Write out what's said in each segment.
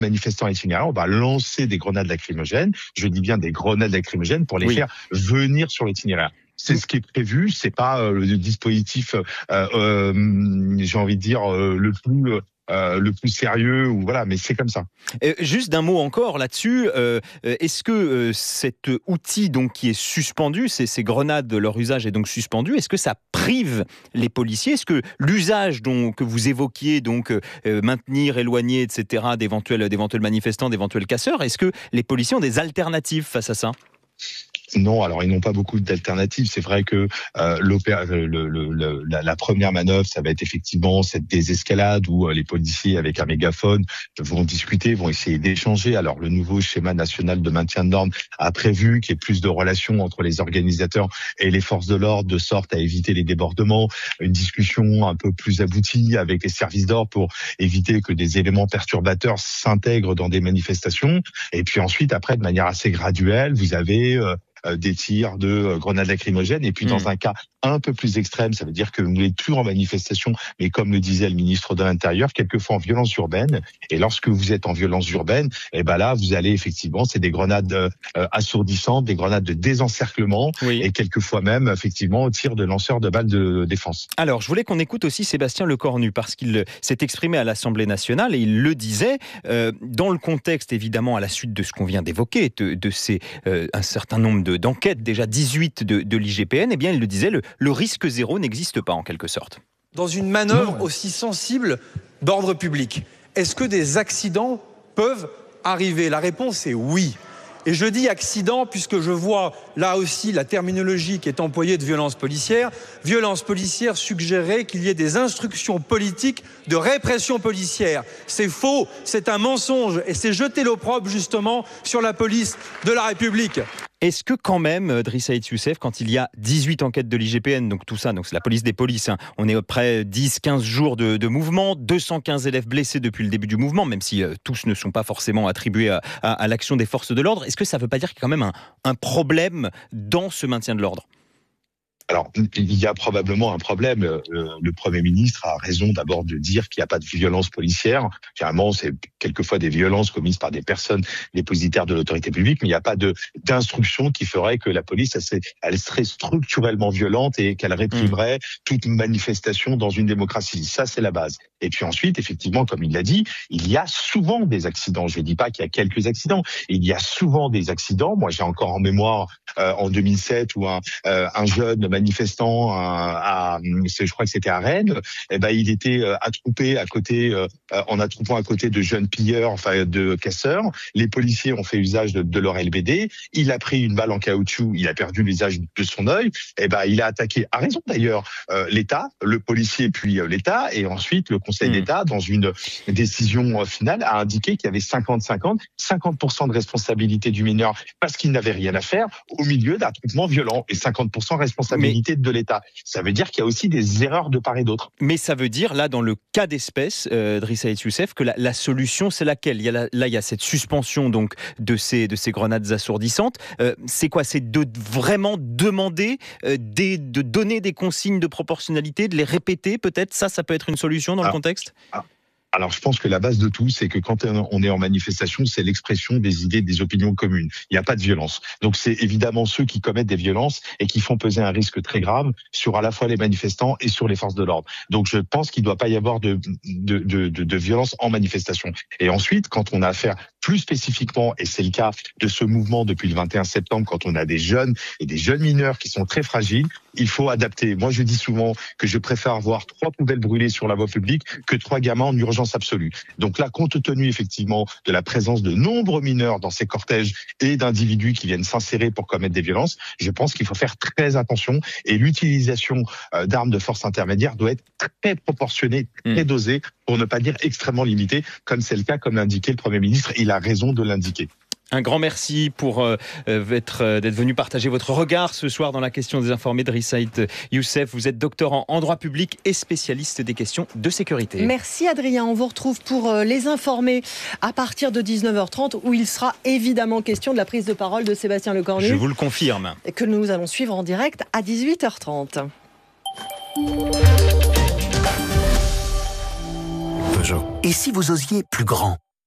manifestants itinérants, on va lancer des grenades lacrymogènes. Je dis bien des grenades lacrymogènes pour les faire venir sur l'itinéraire. C'est ce qui est prévu. C'est pas le dispositif, j'ai envie de dire le plus sérieux, ou voilà, mais c'est comme ça. Juste d'un mot encore là-dessus, est-ce que cet outil donc qui est suspendu, ces grenades, leur usage est donc suspendu, est-ce que ça prive les policiers? Est-ce que l'usage que vous évoquiez, donc maintenir, éloigner, etc., d'éventuels manifestants, d'éventuels casseurs, est-ce que les policiers ont des alternatives face à ça? Non, alors ils n'ont pas beaucoup d'alternatives. C'est vrai que la première manœuvre, ça va être effectivement cette désescalade où les policiers avec un mégaphone vont discuter, vont essayer d'échanger. Alors le nouveau schéma national de maintien de l'ordre a prévu qu'il y ait plus de relations entre les organisateurs et les forces de l'ordre, de sorte à éviter les débordements, une discussion un peu plus aboutie avec les services d'ordre pour éviter que des éléments perturbateurs s'intègrent dans des manifestations. Et puis ensuite, après, de manière assez graduelle, vous avez des tirs de grenades lacrymogènes. Et puis dans un cas un peu plus extrême, ça veut dire que vous n'êtes plus en manifestation, mais comme le disait le ministre de l'Intérieur, quelquefois en violence urbaine. Et lorsque vous êtes en violence urbaine, et ben là, vous allez effectivement, c'est des grenades assourdissantes, des grenades de désencerclement, et quelquefois même, effectivement, au tir de lanceurs de balles de défense. Alors, je voulais qu'on écoute aussi Sébastien Lecornu, parce qu'il s'est exprimé à l'Assemblée nationale, et il le disait, dans le contexte, évidemment, à la suite de ce qu'on vient d'évoquer, de ces un certain nombre d'enquêtes, déjà 18 de l'IGPN, eh bien, il le disait, le risque zéro n'existe pas, en quelque sorte. Dans une manœuvre aussi sensible d'ordre public, est-ce que des accidents peuvent arriver? La réponse est oui. Et je dis accident puisque je vois là aussi la terminologie qui est employée de violence policière. Violence policière suggérerait qu'il y ait des instructions politiques de répression policière. C'est faux, c'est un mensonge et c'est jeter l'opprobre justement sur la police de la République. Est-ce que quand même, Driss Saïd Youssef, quand il y a 18 enquêtes de l'IGPN, donc tout ça, donc c'est la police des polices, hein, on est après 10-15 jours de mouvement, 215 élèves blessés depuis le début du mouvement, même si tous ne sont pas forcément attribués à l'action des forces de l'ordre, est-ce que ça ne veut pas dire qu'il y a quand même un problème dans ce maintien de l'ordre ? Alors, il y a probablement un problème. Le Premier ministre a raison d'abord de dire qu'il n'y a pas de violence policière. Généralement, c'est quelquefois des violences commises par des personnes dépositaires de l'autorité publique, mais il n'y a pas d'instruction qui ferait que la police, elle serait structurellement violente et qu'elle réprimerait toute manifestation dans une démocratie. Ça, c'est la base. Et puis ensuite, effectivement, comme il l'a dit, il y a souvent des accidents. Je ne dis pas qu'il y a quelques accidents. Il y a souvent des accidents. Moi, j'ai encore en mémoire en 2007 où un jeune manifestant je crois que c'était à Rennes, il était attroupé à côté, en attroupant à côté de jeunes pilleurs, enfin de casseurs. Les policiers ont fait usage de leur LBD. Il a pris une balle en caoutchouc, il a perdu l'usage de son œil. Il a attaqué, à raison d'ailleurs, l'État, le policier puis l'État, et ensuite le Conseil d'État, dans une décision finale, a indiqué qu'il y avait 50% de responsabilité du mineur parce qu'il n'avait rien à faire au milieu d'attroupements violents, et 50% responsabilité de l'État. Ça veut dire qu'il y a aussi des erreurs de part et d'autre. Mais ça veut dire, là, dans le cas d'espèce, Driss Saïd Youssef, que la solution, c'est laquelle? Il y a cette suspension donc, de ces grenades assourdissantes. C'est quoi? C'est de vraiment demander, de donner des consignes de proportionnalité, de les répéter peut-être? Ça peut être une solution dans le contexte? Alors, je pense que la base de tout, c'est que quand on est en manifestation, c'est l'expression des idées, des opinions communes. Il n'y a pas de violence. Donc, c'est évidemment ceux qui commettent des violences et qui font peser un risque très grave sur à la fois les manifestants et sur les forces de l'ordre. Donc, je pense qu'il ne doit pas y avoir de violence en manifestation. Et ensuite, quand on a affaire plus spécifiquement, et c'est le cas de ce mouvement depuis le 21 septembre, quand on a des jeunes et des jeunes mineurs qui sont très fragiles, il faut adapter. Moi, je dis souvent que je préfère avoir 3 poubelles brûlées sur la voie publique que 3 gamins en urgence absolue. Donc là, compte tenu effectivement de la présence de nombreux mineurs dans ces cortèges et d'individus qui viennent s'insérer pour commettre des violences, je pense qu'il faut faire très attention, et l'utilisation d'armes de force intermédiaire doit être très proportionnée, très dosée, pour ne pas dire extrêmement limitée, comme c'est le cas, comme l'indiquait le Premier ministre. Il a raison de l'indiquer. Un grand merci pour d'être venu partager votre regard ce soir dans la question des informés. Driss Saïd Youssef, vous êtes doctorant en droit public et spécialiste des questions de sécurité. Merci Adrien, on vous retrouve pour les informés à partir de 19h30 où il sera évidemment question de la prise de parole de Sébastien Lecornu. Je vous le confirme. Que nous allons suivre en direct à 18h30. Peugeot. Et si vous osiez plus grand ?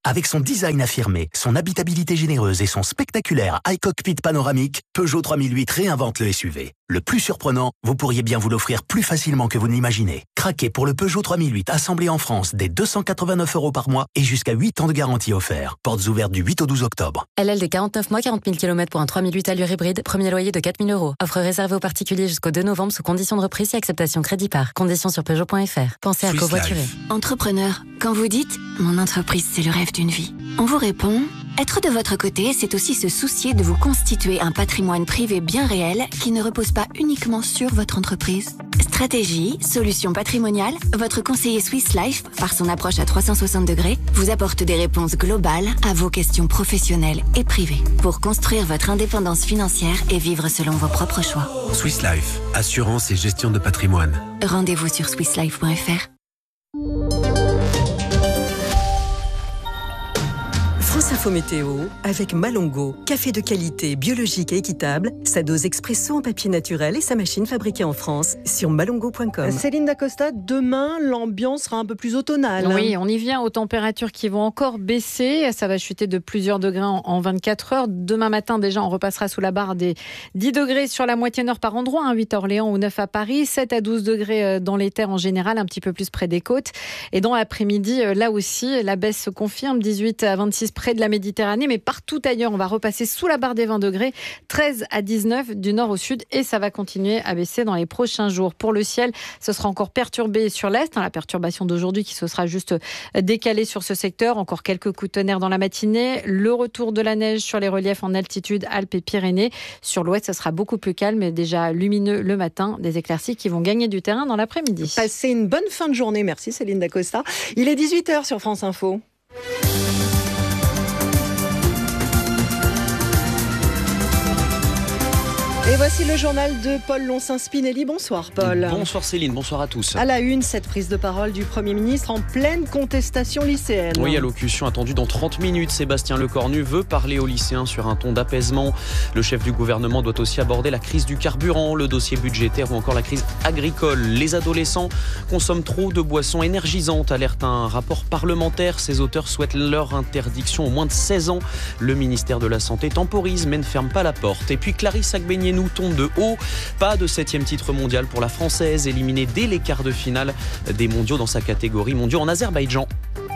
Avec son design affirmé, son habitabilité généreuse et son spectaculaire iCockpit panoramique, Peugeot 3008 réinvente le SUV. Le plus surprenant, vous pourriez bien vous l'offrir plus facilement que vous ne l'imaginez. Craquez pour le Peugeot 3008 assemblé en France dès 289 € par mois et jusqu'à 8 ans de garantie offert. Portes ouvertes du 8 au 12 octobre. LLD 49 mois, 40 000 km pour un 3008 allure hybride. Premier loyer de 4 000 €. Offre réservée aux particuliers jusqu'au 2 novembre sous conditions de reprise et acceptation crédit par. Conditions sur Peugeot.fr. Pensez à covoiturer. Entrepreneur, quand vous dites « Mon entreprise, c'est le rêve d'une vie », on vous répond « Être de votre côté, c'est aussi se soucier de vous constituer un patrimoine privé bien réel qui ne repose pas uniquement sur votre entreprise. » Stratégie, solutions patrimoniales, votre conseiller Swiss Life, par son approche à 360 degrés, vous apporte des réponses globales à vos questions professionnelles et privées pour construire votre indépendance financière et vivre selon vos propres choix. Swiss Life, assurance et gestion de patrimoine. Rendez-vous sur swisslife.fr. France Info Météo avec Malongo, café de qualité, biologique et équitable, sa dose expresso en papier naturel et sa machine fabriquée en France sur malongo.com. Céline Dacosta, demain l'ambiance sera un peu plus automnale. Oui, on y vient aux températures qui vont encore baisser, ça va chuter de plusieurs degrés en 24 heures. Demain matin déjà on repassera sous la barre des 10 degrés sur la moitié nord par endroit, 8 à Orléans ou 9 à Paris, 7 à 12 degrés dans les terres en général, un petit peu plus près des côtes. Et dans l'après-midi, là aussi, la baisse se confirme, 18 à 26 près de la Méditerranée, mais partout ailleurs, on va repasser sous la barre des 20 degrés, 13 à 19 du nord au sud, et ça va continuer à baisser dans les prochains jours. Pour le ciel, ce sera encore perturbé sur l'est, la perturbation d'aujourd'hui qui se sera juste décalée sur ce secteur, encore quelques coups de tonnerre dans la matinée, le retour de la neige sur les reliefs en altitude, Alpes et Pyrénées. Sur l'ouest, ça sera beaucoup plus calme et déjà lumineux le matin, des éclaircies qui vont gagner du terrain dans l'après-midi. Passez une bonne fin de journée, merci Céline Dacosta. Il est 18h sur France Info. Et voici le journal de Paul Lonsin-Spinelli. Bonsoir Paul. Bonsoir Céline, bonsoir à tous. À la une, cette prise de parole du Premier ministre en pleine contestation lycéenne. Oui, allocution attendue dans 30 minutes. Sébastien Lecornu veut parler aux lycéens sur un ton d'apaisement. Le chef du gouvernement doit aussi aborder la crise du carburant, le dossier budgétaire ou encore la crise agricole. Les adolescents consomment trop de boissons énergisantes, alerte un rapport parlementaire. Ses auteurs souhaitent leur interdiction aux moins de 16 ans. Le ministère de la Santé temporise mais ne ferme pas la porte. Et puis Clarisse Agbenienou tombe de haut. Pas de 7e titre mondial pour la Française, éliminée dès les quarts de finale des mondiaux dans sa catégorie mondiaux en Azerbaïdjan.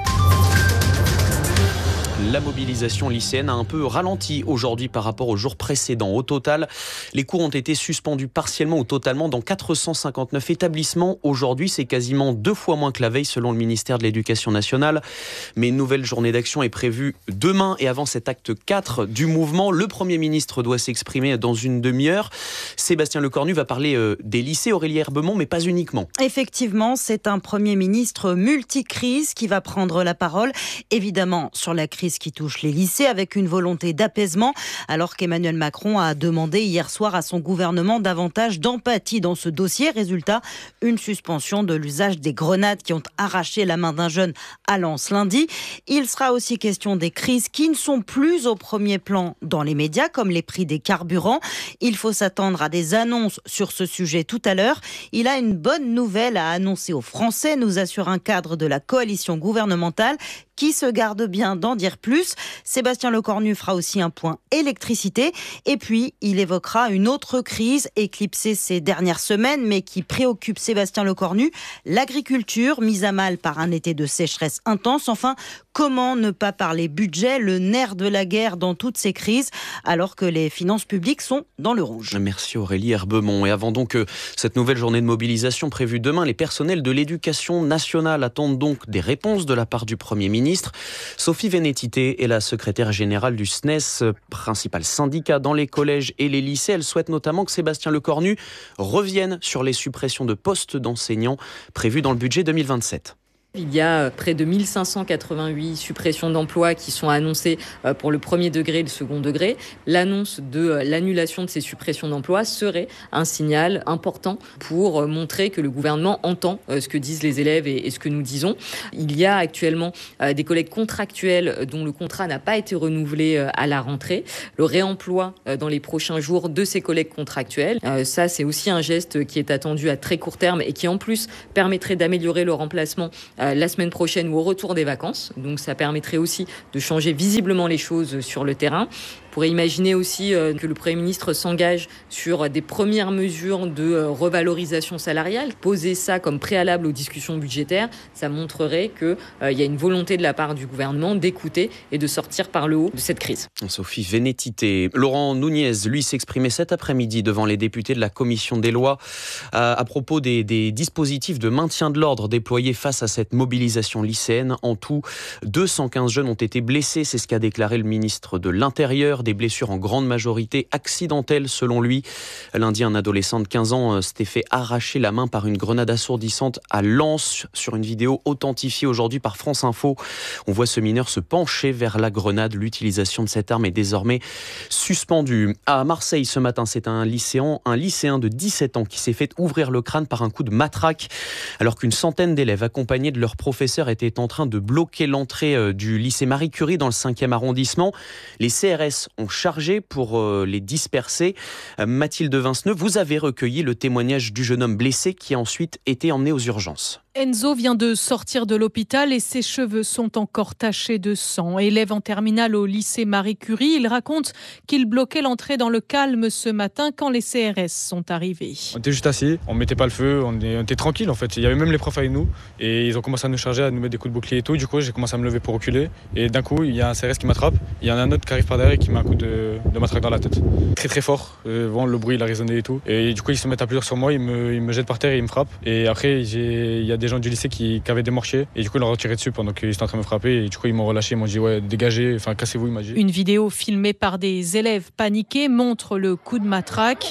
La mobilisation lycéenne a un peu ralenti aujourd'hui par rapport aux jours précédents. Au total, les cours ont été suspendus partiellement ou totalement dans 459 établissements. Aujourd'hui, c'est quasiment 2 fois moins que la veille selon le ministère de l'Éducation nationale. Mais une nouvelle journée d'action est prévue demain et avant cet acte 4 du mouvement, le Premier ministre doit s'exprimer dans une demi-heure. Sébastien Lecornu va parler des lycées, Aurélie Herbemont, mais pas uniquement. Effectivement, c'est un Premier ministre multicrise qui va prendre la parole, évidemment sur la crise qui touche les lycées avec une volonté d'apaisement, alors qu'Emmanuel Macron a demandé hier soir à son gouvernement davantage d'empathie dans ce dossier. Résultat, une suspension de l'usage des grenades qui ont arraché la main d'un jeune à Lens lundi. Il sera aussi question des crises qui ne sont plus au premier plan dans les médias, comme les prix des carburants. Il faut s'attendre à des annonces sur ce sujet tout à l'heure. Il a une bonne nouvelle à annoncer aux Français, nous assure un cadre de la coalition gouvernementale qui se garde bien d'en dire plus. Sébastien Lecornu fera aussi un point électricité. Et puis, il évoquera une autre crise éclipsée ces dernières semaines, mais qui préoccupe Sébastien Lecornu, l'agriculture mise à mal par un été de sécheresse intense. Enfin, comment ne pas parler budget, le nerf de la guerre dans toutes ces crises, alors que les finances publiques sont dans le rouge. Merci Aurélie Herbemont. Et avant donc cette nouvelle journée de mobilisation prévue demain, les personnels de l'éducation nationale attendent donc des réponses de la part du Premier ministre. Sophie Vénétité est la secrétaire générale du SNES, principal syndicat dans les collèges et les lycées. Elle souhaite notamment que Sébastien Lecornu revienne sur les suppressions de postes d'enseignants prévues dans le budget 2027. Il y a près de 1588 suppressions d'emplois qui sont annoncées pour le premier degré et le second degré. L'annonce de l'annulation de ces suppressions d'emplois serait un signal important pour montrer que le gouvernement entend ce que disent les élèves et ce que nous disons. Il y a actuellement des collègues contractuels dont le contrat n'a pas été renouvelé à la rentrée. Le réemploi dans les prochains jours de ces collègues contractuels, ça c'est aussi un geste qui est attendu à très court terme et qui en plus permettrait d'améliorer le remplacement la semaine prochaine ou au retour des vacances. Donc ça permettrait aussi de changer visiblement les choses sur le terrain. On pourrait imaginer aussi que le Premier ministre s'engage sur des premières mesures de revalorisation salariale. Poser ça comme préalable aux discussions budgétaires, ça montrerait qu'il y a une volonté de la part du gouvernement d'écouter et de sortir par le haut de cette crise. Sophie Vénétité. Laurent Nunez, lui, s'exprimait cet après-midi devant les députés de la Commission des lois à propos des dispositifs de maintien de l'ordre déployés face à cette mobilisation lycéenne. En tout, 215 jeunes ont été blessés, c'est ce qu'a déclaré le ministre de l'Intérieur. Des blessures en grande majorité accidentelles selon lui. Lundi, un adolescent de 15 ans s'était fait arracher la main par une grenade assourdissante à Lens. Sur une vidéo authentifiée aujourd'hui par France Info, on voit ce mineur se pencher vers la grenade. L'utilisation de cette arme est désormais suspendue. À Marseille ce matin, c'est un lycéen de 17 ans qui s'est fait ouvrir le crâne par un coup de matraque alors qu'une centaine d'élèves accompagnés de leurs professeurs étaient en train de bloquer l'entrée du lycée Marie Curie dans le 5e arrondissement. Les CRS ont chargé pour les disperser. Mathilde Vinceneux, vous avez recueilli le témoignage du jeune homme blessé qui a ensuite été emmené aux urgences. Enzo vient de sortir de l'hôpital et ses cheveux sont encore tachés de sang. Élève en terminale au lycée Marie Curie, il raconte qu'il bloquait l'entrée dans le calme ce matin quand les CRS sont arrivés. On était juste assis, on mettait pas le feu, on était tranquille en fait. Il y avait même les profs avec nous et ils ont commencé à nous charger, à nous mettre des coups de bouclier et tout. Du coup, j'ai commencé à me lever pour reculer et d'un coup, il y a un CRS qui m'attrape. Il y en a un autre qui arrive par derrière et qui met un coup de matraque dans la tête. Très très fort, le bruit il a résonné et tout. Et du coup, ils se mettent à plusieurs sur moi, ils me jettent par terre et ils me frappent. Et après, il y a des gens du lycée qui avaient des mortiers et du coup ils leur ont tiré dessus pendant qu'ils étaient en train de me frapper et du coup ils m'ont relâché, ils m'ont dit ouais dégagez, enfin cassez-vous, il m'a dit. Une vidéo filmée par des élèves paniqués montre le coup de matraque.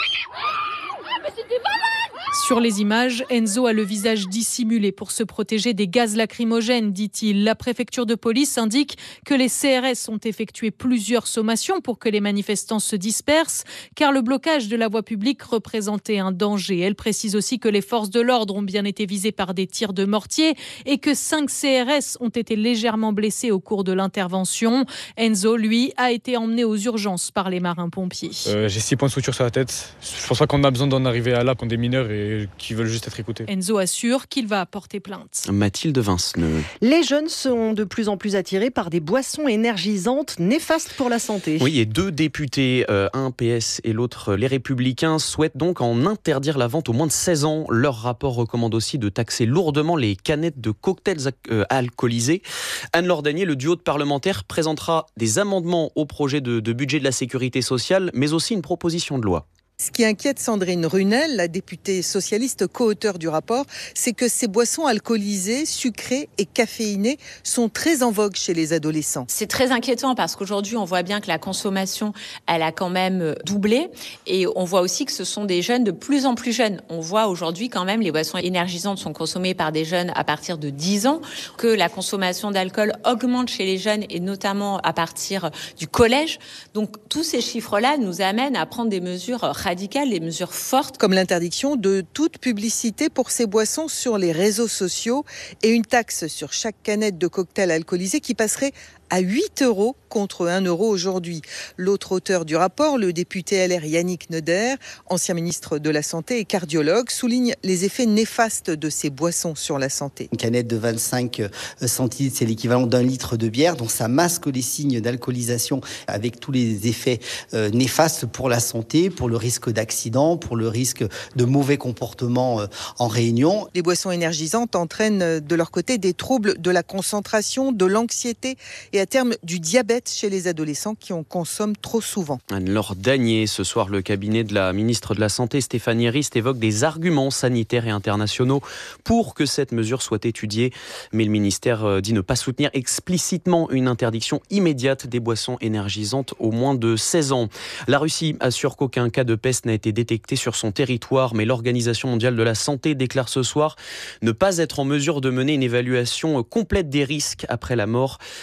Sur les images, Enzo a le visage dissimulé pour se protéger des gaz lacrymogènes, dit-il. La préfecture de police indique que les CRS ont effectué plusieurs sommations pour que les manifestants se dispersent, car le blocage de la voie publique représentait un danger. Elle précise aussi que les forces de l'ordre ont bien été visées par des tirs de mortier et que 5 CRS ont été légèrement blessés au cours de l'intervention. Enzo, lui, a été emmené aux urgences par les marins-pompiers. J'ai 6 points de suture sur la tête. Je pense pas qu'on a besoin d'en arriver à là quand des mineurs et qui veulent juste être écoutés. Enzo assure qu'il va porter plainte. Mathilde Vinceneux. Les jeunes sont de plus en plus attirés par des boissons énergisantes néfastes pour la santé. Oui, et 2 députés, un PS et l'autre les Républicains, souhaitent donc en interdire la vente aux moins de 16 ans. Leur rapport recommande aussi de taxer lourdement les canettes de cocktails alcoolisés. Anne-Laure Danier, le duo de parlementaires, présentera des amendements au projet de budget de la sécurité sociale, mais aussi une proposition de loi. Ce qui inquiète Sandrine Runel, la députée socialiste co-auteure du rapport, c'est que ces boissons alcoolisées, sucrées et caféinées sont très en vogue chez les adolescents. C'est très inquiétant parce qu'aujourd'hui, on voit bien que la consommation, elle a quand même doublé. Et on voit aussi que ce sont des jeunes de plus en plus jeunes. On voit aujourd'hui quand même les boissons énergisantes sont consommées par des jeunes à partir de 10 ans, que la consommation d'alcool augmente chez les jeunes et notamment à partir du collège. Donc tous ces chiffres-là nous amènent à prendre des mesures radicales, des mesures fortes. Comme l'interdiction de toute publicité pour ces boissons sur les réseaux sociaux et une taxe sur chaque canette de cocktail alcoolisé qui passerait à 8 € contre 1 € aujourd'hui. L'autre auteur du rapport, le député LR Yannick Neuder, ancien ministre de la Santé et cardiologue, souligne les effets néfastes de ces boissons sur la santé. Une canette de 25 centilitres, c'est l'équivalent d'1 litre de bière, donc ça masque les signes d'alcoolisation avec tous les effets néfastes pour la santé, pour le risque d'accident, pour le risque de mauvais comportement en réunion. Les boissons énergisantes entraînent de leur côté des troubles de la concentration, de l'anxiété et à terme du diabète chez les adolescents qui en consomment trop souvent. Anne-Laure Danier, ce soir, le cabinet de la ministre de la Santé, Stéphanie Rist, évoque des arguments sanitaires et internationaux pour que cette mesure soit étudiée. Mais le ministère dit ne pas soutenir explicitement une interdiction immédiate des boissons énergisantes aux moins de 16 ans. La Russie assure qu'aucun cas de peste n'a été détecté sur son territoire, mais l'Organisation mondiale de la santé déclare ce soir ne pas être en mesure de mener une évaluation complète des risques après la mort d'une chercheuse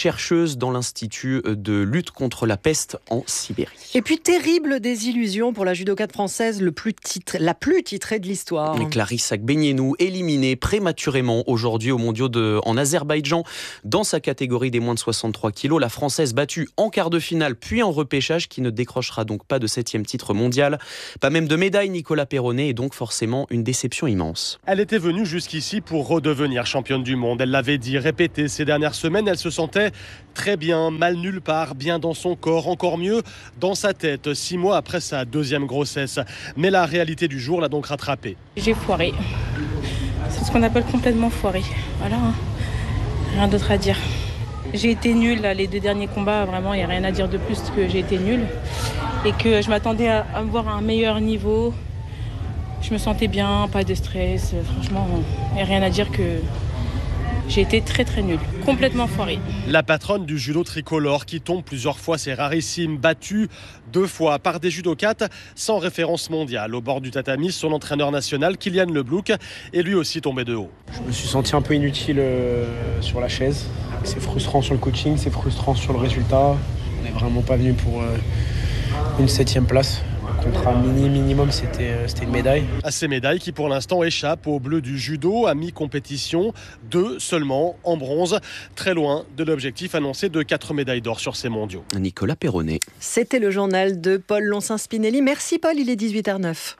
chercheuse dans l'Institut de lutte contre la peste en Sibérie. Et puis, terrible désillusion pour la judokate française la plus titrée de l'histoire. Clarisse Agbenienou, éliminée prématurément aujourd'hui aux mondiaux en Azerbaïdjan dans sa catégorie des moins de 63 kilos. La Française battue en quart de finale puis en repêchage, qui ne décrochera donc pas de 7e titre mondial. Pas même de médaille, Nicolas Perronnet, et donc forcément une déception immense. Elle était venue jusqu'ici pour redevenir championne du monde. Elle l'avait dit, répété ces dernières semaines. Elle se sentait très bien, mal nulle part, bien dans son corps, encore mieux dans sa tête, 6 mois après sa 2e grossesse. Mais la réalité du jour l'a donc rattrapée. J'ai foiré. C'est ce qu'on appelle complètement foiré. Voilà, rien d'autre à dire. J'ai été nulle les 2 derniers combats, vraiment, il n'y a rien à dire de plus que j'ai été nulle. Et que je m'attendais à me voir à un meilleur niveau. Je me sentais bien, pas de stress. Franchement, il n'y a rien à dire que j'ai été très très nulle, complètement foirée. La patronne du judo tricolore qui tombe plusieurs fois, c'est rarissime, battue 2 fois par des judokates sans référence mondiale. Au bord du tatami, son entraîneur national, Kylian Leblouk, est lui aussi tombé de haut. Je me suis senti un peu inutile sur la chaise. C'est frustrant sur le coaching, c'est frustrant sur le résultat. On n'est vraiment pas venu pour une 7e place. Contrat minimum, c'était une médaille. À ces médailles qui pour l'instant échappent aux Bleus du judo à mi-compétition, 2 seulement en bronze, très loin de l'objectif annoncé de 4 médailles d'or sur ces mondiaux. Nicolas Perronnet. C'était le journal de Paul Lonsin-Spinelli. Merci Paul, il est 18h09.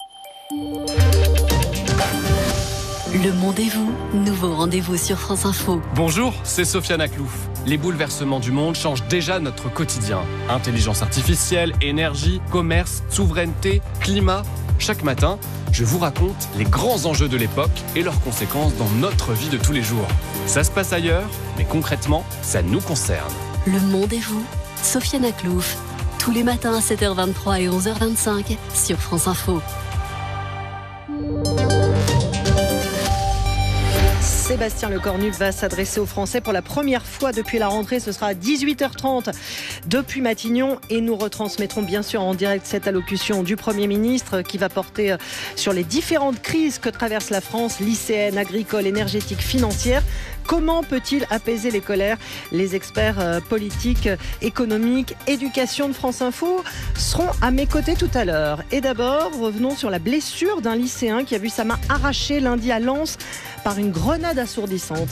Le Monde et vous, nouveau rendez-vous sur France Info. Bonjour, c'est Sofiane Aklouf. Les bouleversements du monde changent déjà notre quotidien. Intelligence artificielle, énergie, commerce, souveraineté, climat. Chaque matin, je vous raconte les grands enjeux de l'époque et leurs conséquences dans notre vie de tous les jours. Ça se passe ailleurs, mais concrètement, ça nous concerne. Le Monde et vous, Sofiane Aklouf. Tous les matins à 7h23 et 11h25 sur France Info. Sébastien Lecornu va s'adresser aux Français pour la première fois depuis la rentrée. Ce sera à 18h30 depuis Matignon et nous retransmettrons bien sûr en direct cette allocution du Premier ministre qui va porter sur les différentes crises que traverse la France, lycéenne, agricole, énergétique, financière. Comment peut-il apaiser les colères ? Les experts politiques, économiques, éducation de France Info seront à mes côtés tout à l'heure. Et d'abord, revenons sur la blessure d'un lycéen qui a vu sa main arrachée lundi à Lens par une grenade assourdissante.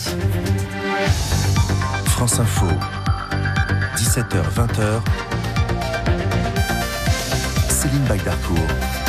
France Info, 17h-20h, Céline Bagdarcourt.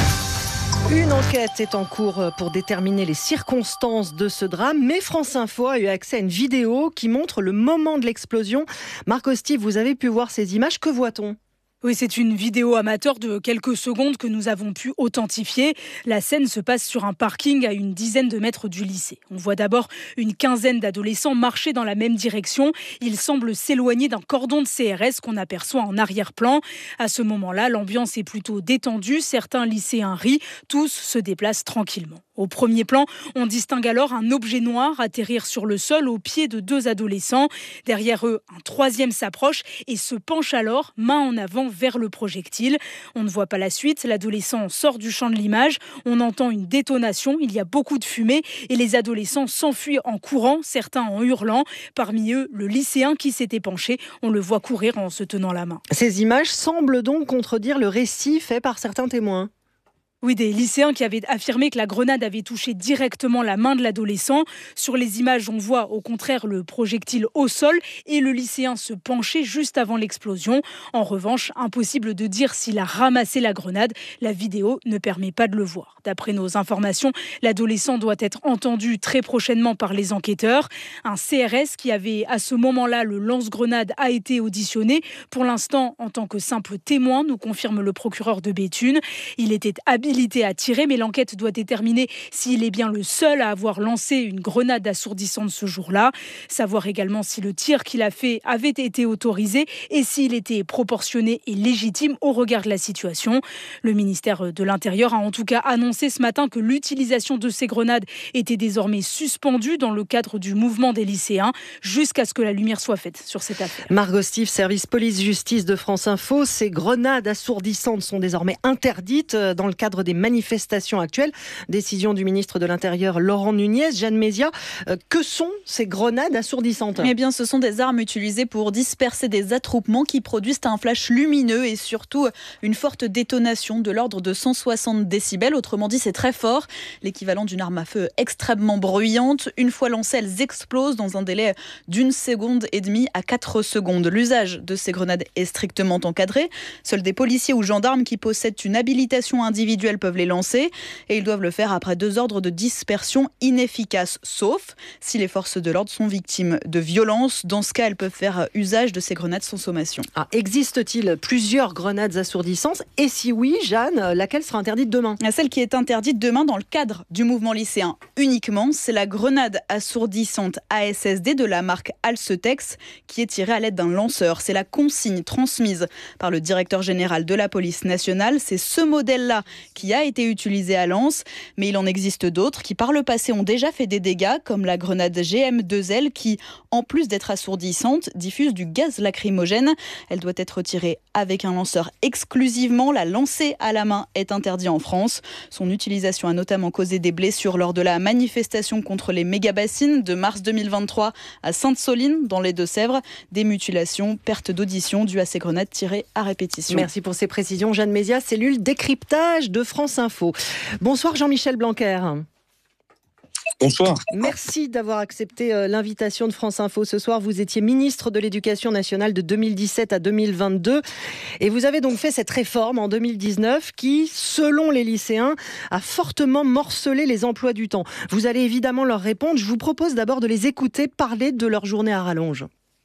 Une enquête est en cours pour déterminer les circonstances de ce drame, mais France Info a eu accès à une vidéo qui montre le moment de l'explosion. Marc Ostip, vous avez pu voir ces images, que voit-on ? Oui, c'est une vidéo amateur de quelques secondes que nous avons pu authentifier. La scène se passe sur un parking à une dizaine de mètres du lycée. On voit d'abord une quinzaine d'adolescents marcher dans la même direction. Ils semblent s'éloigner d'un cordon de CRS qu'on aperçoit en arrière-plan. À ce moment-là, l'ambiance est plutôt détendue. Certains lycéens rient, tous se déplacent tranquillement. Au premier plan, on distingue alors un objet noir atterrir sur le sol au pied de 2 adolescents. Derrière eux, un 3e s'approche et se penche alors, main en avant, vers le projectile. On ne voit pas la suite, l'adolescent sort du champ de l'image, on entend une détonation, il y a beaucoup de fumée et les adolescents s'enfuient en courant, certains en hurlant. Parmi eux, le lycéen qui s'était penché, on le voit courir en se tenant la main. Ces images semblent donc contredire le récit fait par certains témoins. Oui, des lycéens qui avaient affirmé que la grenade avait touché directement la main de l'adolescent. Sur les images, on voit au contraire le projectile au sol et le lycéen se pencher juste avant l'explosion. En revanche, impossible de dire s'il a ramassé la grenade. La vidéo ne permet pas de le voir. D'après nos informations, l'adolescent doit être entendu très prochainement par les enquêteurs. Un CRS qui avait à ce moment-là le lance-grenade a été auditionné. Pour l'instant, en tant que simple témoin, nous confirme le procureur de Béthune. Il était habilité à tirer, mais l'enquête doit déterminer s'il est bien le seul à avoir lancé une grenade assourdissante ce jour-là. Savoir également si le tir qu'il a fait avait été autorisé et s'il était proportionné et légitime au regard de la situation. Le ministère de l'Intérieur a en tout cas annoncé ce matin que l'utilisation de ces grenades était désormais suspendue dans le cadre du mouvement des lycéens jusqu'à ce que la lumière soit faite sur cette affaire. Margot Steve, service police-justice de France Info. Ces grenades assourdissantes sont désormais interdites dans le cadre cadre des manifestations actuelles. Décision du ministre de l'Intérieur Laurent Nunez. Jeanne Mézia, que sont ces grenades assourdissantes ? Eh bien, ce sont des armes utilisées pour disperser des attroupements qui produisent un flash lumineux et surtout une forte détonation de l'ordre de 160 décibels. Autrement dit, c'est très fort, l'équivalent d'une arme à feu extrêmement bruyante. Une fois lancées, elles explosent dans un délai d'1,5 seconde à 4 secondes. L'usage de ces grenades est strictement encadré. Seuls des policiers ou gendarmes qui possèdent une habilitation individuelle peuvent les lancer et ils doivent le faire après 2 ordres de dispersion inefficaces, sauf si les forces de l'ordre sont victimes de violences. Dans ce cas, elles peuvent faire usage de ces grenades sans sommation. Existe-t-il plusieurs grenades assourdissantes ? Et si oui, Jeanne, laquelle sera interdite demain ? Celle qui est interdite demain dans le cadre du mouvement lycéen uniquement, c'est la grenade assourdissante ASSD de la marque Alcetex qui est tirée à l'aide d'un lanceur. C'est la consigne transmise par le directeur général de la police nationale. C'est ce modèle-là qui a été utilisé à Lens, mais il en existe d'autres qui par le passé ont déjà fait des dégâts, comme la grenade GM2L qui, en plus d'être assourdissante, diffuse du gaz lacrymogène. Elle doit être tirée avec un lanceur exclusivement. La lancer à la main est interdit en France. Son utilisation a notamment causé des blessures lors de la manifestation contre les méga-bassines de mars 2023 à Sainte-Soline, dans les Deux-Sèvres. Des mutilations, perte d'audition dues à ces grenades tirées à répétition. Merci pour ces précisions. Jeanne Mézia, cellule décryptage de France Info. Bonsoir Jean-Michel Blanquer. Bonsoir. Merci d'avoir accepté l'invitation de France Info ce soir. Vous étiez ministre de l'Éducation nationale de 2017 à 2022 et vous avez donc fait cette réforme en 2019 qui, selon les lycéens, a fortement morcelé les emplois du temps. Vous allez évidemment leur répondre. Je vous propose d'abord de les écouter parler de leur journée à rallonge.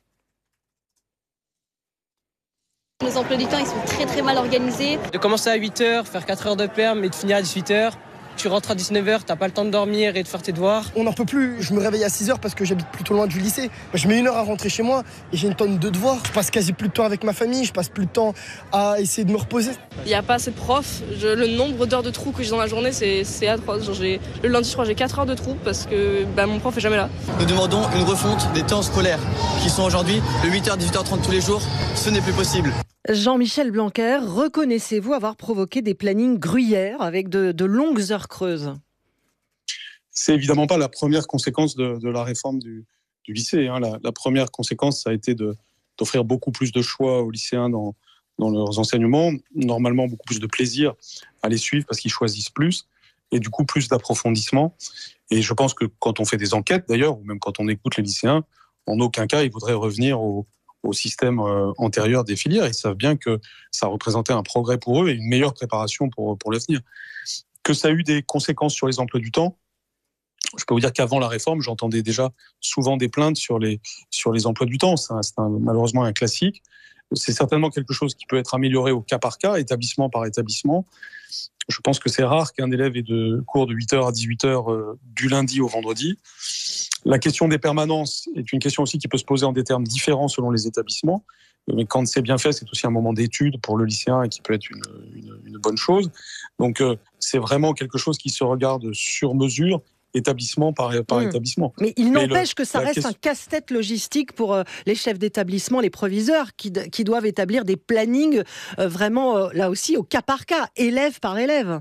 Nos emplois du temps, ils sont très très mal organisés. De commencer à 8h, faire 4 heures de perm et de finir à 18h. Tu rentres à 19h, t'as pas le temps de dormir et de faire tes devoirs. On n'en peut plus, je me réveille à 6h parce que j'habite plutôt loin du lycée. Je mets 1 heure à rentrer chez moi et j'ai une tonne de devoirs. Je passe quasi plus de temps avec ma famille, je passe plus de temps à essayer de me reposer. Il n'y a pas assez de profs, le nombre d'heures de trous que j'ai dans la journée, c'est atroce. Le lundi, je crois, j'ai 4 heures de trous parce que mon prof est jamais là. Nous demandons une refonte des temps scolaires qui sont aujourd'hui de 8h à 18h30 tous les jours. Ce n'est plus possible. Jean-Michel Blanquer, reconnaissez-vous avoir provoqué des plannings gruyères avec de longues heures creuses ? C'est évidemment pas la première conséquence de la réforme du lycée. La première conséquence, ça a été d'offrir beaucoup plus de choix aux lycéens dans leurs enseignements, normalement beaucoup plus de plaisir à les suivre parce qu'ils choisissent plus, et du coup plus d'approfondissement. Et je pense que quand on fait des enquêtes d'ailleurs, ou même quand on écoute les lycéens, en aucun cas ils voudraient revenir au système antérieur des filières. Ils savent bien que ça représentait un progrès pour eux et une meilleure préparation pour l'avenir. Que ça a eu des conséquences sur les emplois du temps, je peux vous dire qu'avant la réforme, j'entendais déjà souvent des plaintes sur les emplois du temps. C'est malheureusement un classique. C'est certainement quelque chose qui peut être amélioré au cas par cas, établissement par établissement. Je pense que c'est rare qu'un élève ait de cours de 8h à 18h du lundi au vendredi. La question des permanences est une question aussi qui peut se poser en des termes différents selon les établissements. Mais quand c'est bien fait, c'est aussi un moment d'étude pour le lycéen et qui peut être une bonne chose. Donc c'est vraiment quelque chose qui se regarde sur mesure, établissement par établissement. Mais il n'empêche que ça reste un casse-tête logistique pour les chefs d'établissement, les proviseurs, qui doivent établir des plannings vraiment, là aussi, au cas par cas, élève par élève.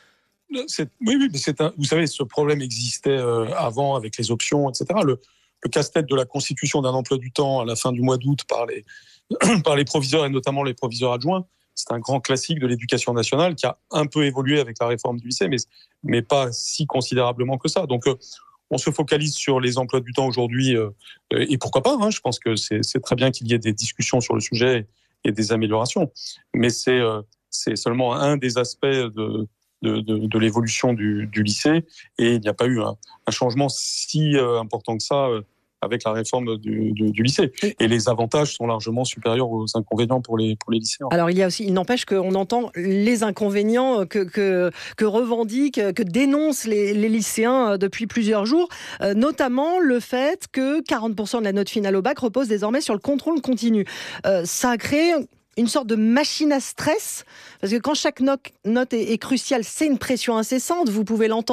Oui, mais vous savez, ce problème existait avant avec les options, etc. Le casse-tête de la constitution d'un emploi du temps à la fin du mois d'août par les proviseurs et notamment les proviseurs adjoints, c'est un grand classique de l'éducation nationale qui a un peu évolué avec la réforme du lycée, mais pas si considérablement que ça. Donc, on se focalise sur les emplois du temps aujourd'hui, et pourquoi pas, je pense que c'est très bien qu'il y ait des discussions sur le sujet et des améliorations. Mais c'est seulement un des aspects de l'évolution du lycée, et il n'y a pas eu un changement si important que ça avec la réforme du lycée. Et les avantages sont largement supérieurs aux inconvénients pour les lycéens. Alors il n'empêche qu'on entend les inconvénients que revendiquent, que dénoncent les lycéens depuis plusieurs jours, notamment le fait que 40% de la note finale au bac repose désormais sur le contrôle continu. Ça a créé une sorte de machine à stress, parce que quand chaque note est cruciale, c'est une pression incessante, vous pouvez l'entendre ?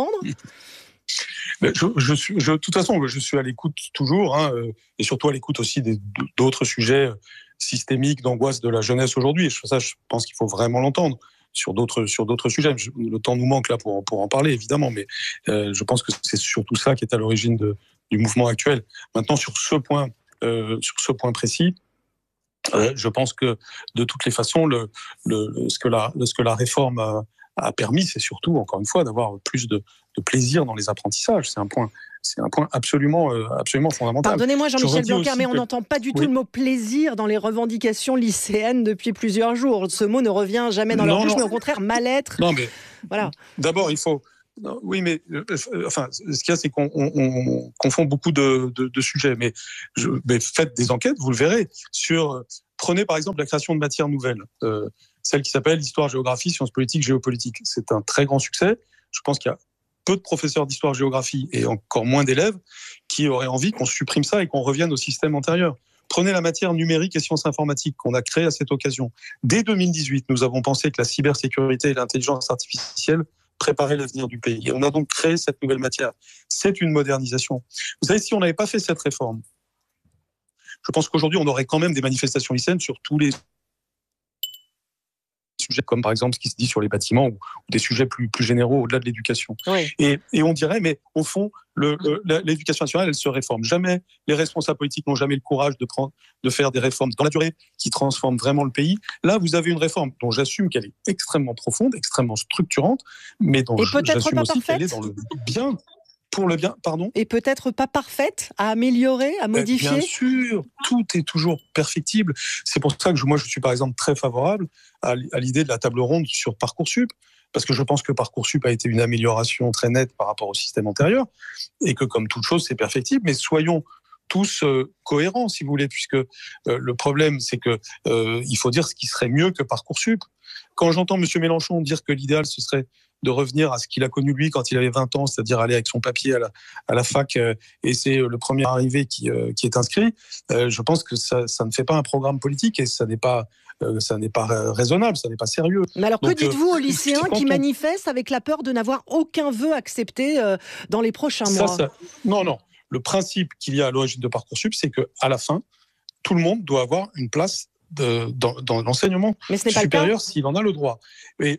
De toute façon, je suis à l'écoute toujours, et surtout à l'écoute aussi d'autres sujets systémiques, d'angoisse de la jeunesse aujourd'hui. Ça, je pense qu'il faut vraiment l'entendre. sur d'autres sujets. Le temps nous manque là pour en parler, évidemment, mais je pense que c'est surtout ça qui est à l'origine du mouvement actuel. Maintenant, sur ce point précis, je pense que de toutes les façons, ce que la réforme a permis, c'est surtout, encore une fois, d'avoir plus de plaisir dans les apprentissages. C'est un point absolument fondamental. Pardonnez-moi, Jean-Michel Blanquer, mais on n'entend pas du tout le mot plaisir dans les revendications lycéennes depuis plusieurs jours. Ce mot ne revient jamais dans leur bouche, mais au contraire, mal-être. Non, mais voilà. D'abord, il faut... Non, oui, mais ce qu'il y a, c'est qu'on confond beaucoup de sujets. Mais faites des enquêtes, vous le verrez. Prenez par exemple la création de matières nouvelles, celle qui s'appelle histoire, géographie, sciences politiques, géopolitique. C'est un très grand succès. Je pense qu'il y a peu de professeurs d'histoire-géographie et encore moins d'élèves qui auraient envie qu'on supprime ça et qu'on revienne au système antérieur. Prenez la matière numérique et sciences informatiques qu'on a créée à cette occasion. Dès 2018, nous avons pensé que la cybersécurité et l'intelligence artificielle préparaient l'avenir du pays. Et on a donc créé cette nouvelle matière. C'est une modernisation. Vous savez, si on n'avait pas fait cette réforme, je pense qu'aujourd'hui, on aurait quand même des manifestations lycéennes sur tous les sujets, comme par exemple ce qui se dit sur les bâtiments ou des sujets plus généraux au-delà de l'éducation. Oui. Et on dirait, mais au fond, l'éducation nationale, elle se réforme. Jamais les responsables politiques n'ont jamais le courage de faire des réformes dans la durée qui transforment vraiment le pays. Là, vous avez une réforme dont j'assume qu'elle est extrêmement profonde, extrêmement structurante, mais dont j'assume aussi qu'elle est dans le bien. Pour le bien, pardon. Et peut-être pas parfaite, à améliorer, à modifier. Bien sûr, tout est toujours perfectible. C'est pour ça que moi, je suis par exemple très favorable à l'idée de la table ronde sur Parcoursup, parce que je pense que Parcoursup a été une amélioration très nette par rapport au système antérieur, et que comme toute chose, c'est perfectible. Mais soyons tous cohérents, si vous voulez, puisque le problème, c'est que il faut dire ce qui serait mieux que Parcoursup. Quand j'entends M. Mélenchon dire que l'idéal, ce serait de revenir à ce qu'il a connu lui quand il avait 20 ans, c'est-à-dire aller avec son papier à la fac et c'est le premier arrivé qui est inscrit, je pense que ça ne fait pas un programme politique et ça n'est pas raisonnable, ça n'est pas sérieux. Mais alors, que dites-vous aux lycéens qui manifestent avec la peur de n'avoir aucun vœu accepté dans les prochains mois ? Non. Le principe qu'il y a à l'origine de Parcoursup, c'est qu'à la fin, tout le monde doit avoir une place dans l'enseignement supérieur s'il en a le droit. Et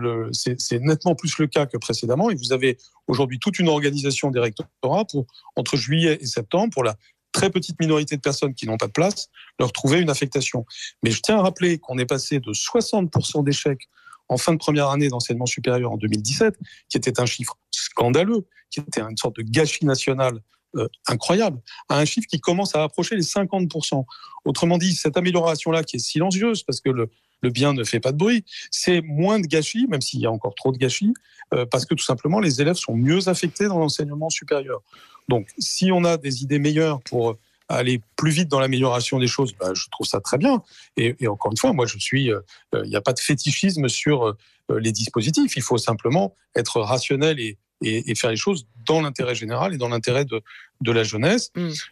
c'est nettement plus le cas que précédemment. Et vous avez aujourd'hui toute une organisation des rectorats pour, entre juillet et septembre, pour la très petite minorité de personnes qui n'ont pas de place, leur trouver une affectation. Mais je tiens à rappeler qu'on est passé de 60% d'échecs en fin de première année d'enseignement supérieur en 2017, qui était un chiffre scandaleux, qui était une sorte de gâchis national incroyable, à un chiffre qui commence à approcher les 50%. Autrement dit, cette amélioration-là, qui est silencieuse, parce que le bien ne fait pas de bruit, c'est moins de gâchis, même s'il y a encore trop de gâchis, parce que tout simplement, les élèves sont mieux affectés dans l'enseignement supérieur. Donc, si on a des idées meilleures pour aller plus vite dans l'amélioration des choses, je trouve ça très bien. Et encore une fois, moi, il n'y a pas de fétichisme sur les dispositifs. Il faut simplement être rationnel et faire les choses dans l'intérêt général et dans l'intérêt de la jeunesse,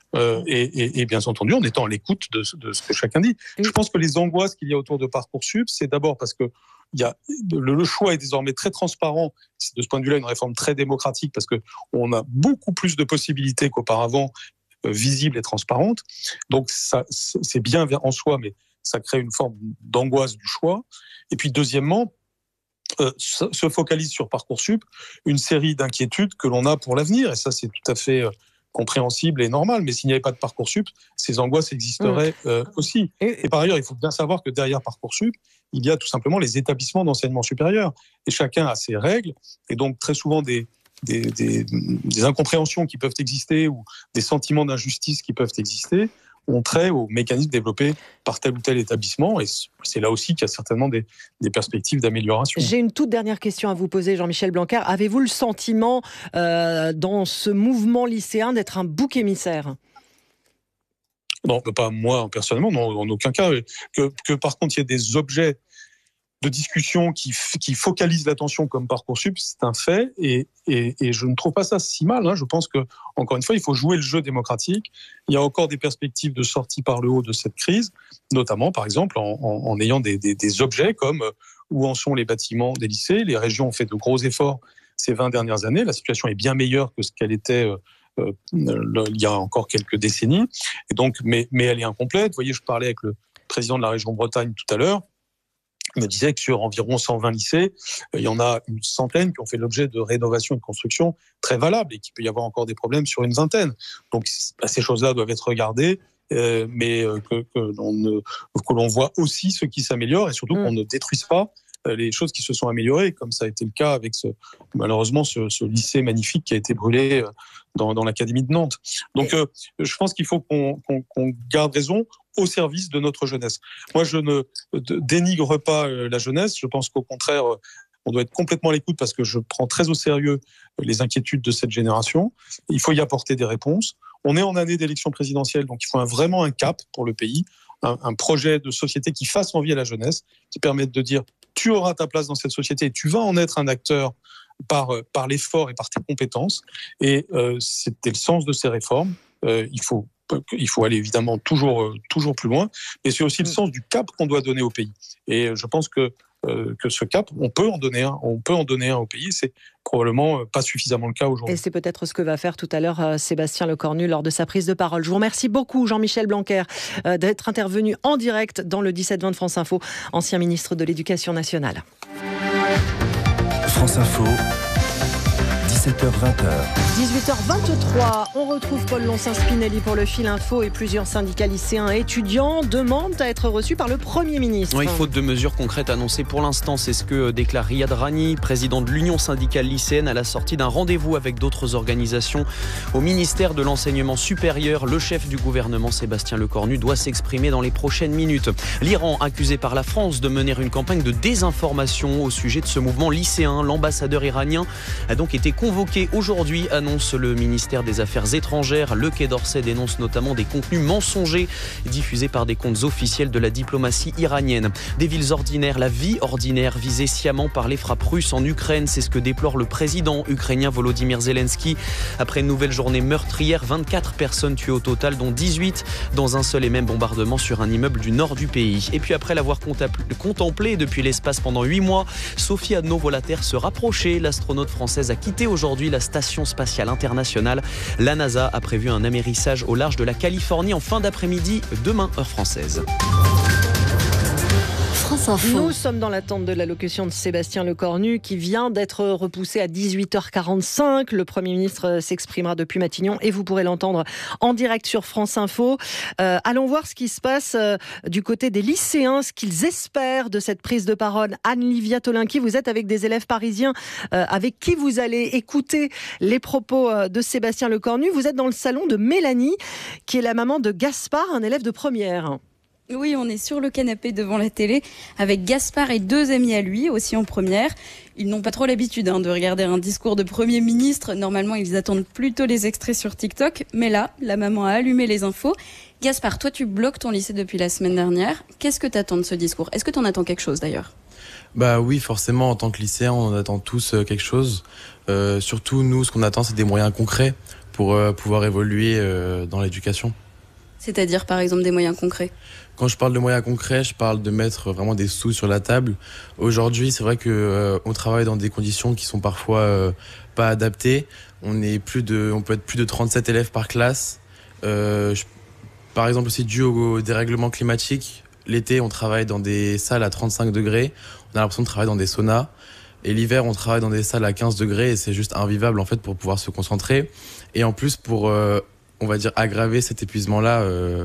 et bien entendu en étant à l'écoute de ce que chacun dit. Je pense que les angoisses qu'il y a autour de Parcoursup, c'est d'abord parce que le choix est désormais très transparent. C'est de ce point de vue-là une réforme très démocratique parce qu'on a beaucoup plus de possibilités qu'auparavant, visibles et transparentes. Donc ça, c'est bien en soi, mais ça crée une forme d'angoisse du choix. Et puis deuxièmement, se focalise sur Parcoursup une série d'inquiétudes que l'on a pour l'avenir, et ça c'est tout à fait compréhensible et normal, mais s'il n'y avait pas de Parcoursup, ces angoisses existeraient aussi. Et par ailleurs, il faut bien savoir que derrière Parcoursup, il y a tout simplement les établissements d'enseignement supérieur, et chacun a ses règles, et donc très souvent des incompréhensions qui peuvent exister, ou des sentiments d'injustice qui peuvent exister, ont trait aux mécanismes développés par tel ou tel établissement, et c'est là aussi qu'il y a certainement des perspectives d'amélioration. J'ai une toute dernière question à vous poser, Jean-Michel Blanquer. Avez-vous le sentiment, dans ce mouvement lycéen, d'être un bouc émissaire ? Non, pas moi personnellement, non, en aucun cas. Que par contre, il y ait des objets de discussion qui focalisent l'attention comme Parcoursup, c'est un fait, et je ne trouve pas ça si mal. Je pense que, encore une fois, il faut jouer le jeu démocratique. Il y a encore des perspectives de sortie par le haut de cette crise, notamment, par exemple, en ayant des objets comme où en sont les bâtiments des lycées. Les régions ont fait de gros efforts ces 20 dernières années. La situation est bien meilleure que ce qu'elle était il y a encore quelques décennies. Et donc, mais elle est incomplète. Vous voyez, je parlais avec le président de la région Bretagne tout à l'heure. me disait que sur environ 120 lycées, il y en a une centaine qui ont fait l'objet de rénovation et de construction très valables et qu'il peut y avoir encore des problèmes sur une vingtaine. Donc ces choses-là doivent être regardées, mais que l'on voit aussi ce qui s'améliore et surtout qu'on ne détruise pas les choses qui se sont améliorées, comme ça a été le cas avec malheureusement ce lycée magnifique qui a été brûlé dans l'académie de Nantes. Donc je pense qu'il faut qu'on garde raison au service de notre jeunesse. Moi, je ne dénigre pas la jeunesse. Je pense qu'au contraire, on doit être complètement à l'écoute parce que je prends très au sérieux les inquiétudes de cette génération. Il faut y apporter des réponses. On est en année d'élection présidentielle, donc il faut vraiment un cap pour le pays, un projet de société qui fasse envie à la jeunesse, qui permette de dire tu auras ta place dans cette société et tu vas en être un acteur par l'effort et par tes compétences. Et c'était le sens de ces réformes. Il faut aller évidemment toujours plus loin, mais c'est aussi le sens du cap qu'on doit donner au pays. Et je pense que ce cap, on peut en donner un au pays. C'est probablement pas suffisamment le cas aujourd'hui. Et c'est peut-être ce que va faire tout à l'heure Sébastien Lecornu lors de sa prise de parole. Je vous remercie beaucoup, Jean-Michel Blanquer, d'être intervenu en direct dans le 17-20 de France Info, ancien ministre de l'Éducation nationale. France Info. 17h-20h. 18h23, on retrouve Paul Loncin-Spinelli pour le fil info et plusieurs syndicats lycéens et étudiants demandent à être reçus par le Premier ministre. Oui, faute de mesures concrètes annoncées pour l'instant, c'est ce que déclare Riyad Rani, président de l'Union syndicale lycéenne, à la sortie d'un rendez-vous avec d'autres organisations au ministère de l'Enseignement supérieur. Le chef du gouvernement, Sébastien Lecornu, doit s'exprimer dans les prochaines minutes. L'Iran, accusé par la France de mener une campagne de désinformation au sujet de ce mouvement lycéen. L'ambassadeur iranien a donc été convoqué aujourd'hui, annonce le ministère des Affaires étrangères. Le Quai d'Orsay dénonce notamment des contenus mensongers diffusés par des comptes officiels de la diplomatie iranienne. Des villes ordinaires, la vie ordinaire visée sciemment par les frappes russes en Ukraine. C'est ce que déplore le président ukrainien Volodymyr Zelensky. Après une nouvelle journée meurtrière, 24 personnes tuées au total, dont 18 dans un seul et même bombardement sur un immeuble du nord du pays. Et puis après l'avoir contemplé depuis l'espace pendant 8 mois, Sophie Adno-Volater se rapprochait. L'astronaute française a quitté aujourd'hui la station spatiale internationale. La NASA a prévu un amérissage au large de la Californie en fin d'après-midi, demain, heure française. Nous sommes dans l'attente de l'allocution de Sébastien Lecornu qui vient d'être repoussée à 18h45. Le Premier ministre s'exprimera depuis Matignon et vous pourrez l'entendre en direct sur France Info. Allons voir ce qui se passe du côté des lycéens, ce qu'ils espèrent de cette prise de parole. Anne-Livia Tolinki, vous êtes avec des élèves parisiens avec qui vous allez écouter les propos de Sébastien Lecornu. Vous êtes dans le salon de Mélanie, qui est la maman de Gaspard, un élève de première. Oui, on est sur le canapé devant la télé avec Gaspard et 2 amis à lui, aussi en première. Ils n'ont pas trop l'habitude de regarder un discours de Premier ministre. Normalement, ils attendent plutôt les extraits sur TikTok. Mais là, la maman a allumé les infos. Gaspard, toi, tu bloques ton lycée depuis la semaine dernière. Qu'est-ce que tu attends de ce discours ? Est-ce que tu en attends quelque chose d'ailleurs ? Bah oui, forcément, en tant que lycéen, on attend tous quelque chose. Surtout, nous, ce qu'on attend, c'est des moyens concrets pour pouvoir évoluer dans l'éducation. C'est-à-dire, par exemple, des moyens concrets ? Quand je parle de moyens concrets, je parle de mettre vraiment des sous sur la table. Aujourd'hui, c'est vrai que on travaille dans des conditions qui sont parfois pas adaptées. On peut être plus de 37 élèves par classe. Par exemple, c'est dû au dérèglement climatique. L'été, on travaille dans des salles à 35 degrés. On a l'impression de travailler dans des saunas. Et l'hiver, on travaille dans des salles à 15 degrés et c'est juste invivable en fait pour pouvoir se concentrer. Et en plus, pour on va dire aggraver cet épuisement-là,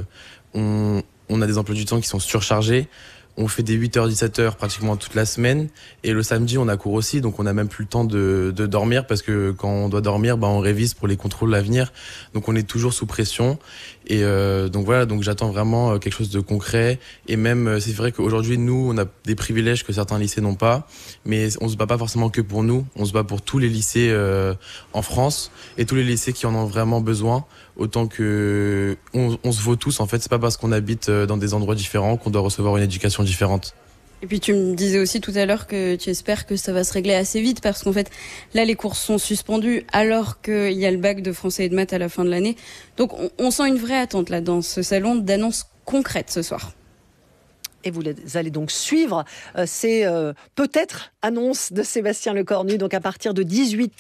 on a des emplois du temps qui sont surchargés. On fait des 8h-17h pratiquement toute la semaine. Et le samedi, on a cours aussi. Donc, on n'a même plus le temps de dormir parce que quand on doit dormir, on révise pour les contrôles à venir. Donc, on est toujours sous pression. Et donc, voilà. Donc, j'attends vraiment quelque chose de concret. Et même, c'est vrai qu'aujourd'hui, nous, on a des privilèges que certains lycées n'ont pas. Mais on se bat pas forcément que pour nous. On se bat pour tous les lycées en France. Et tous les lycées qui en ont vraiment besoin. Autant que on se vaut tous, en fait. C'est pas parce qu'on habite dans des endroits différents qu'on doit recevoir une éducation différente. Et puis tu me disais aussi tout à l'heure que tu espères que ça va se régler assez vite parce qu'en fait, là, les cours sont suspendus alors qu'il y a le bac de français et de maths à la fin de l'année. Donc on sent une vraie attente là dans ce salon d'annonces concrètes ce soir. Et vous allez donc suivre ces peut-être annonces de Sébastien Lecornu, donc à partir de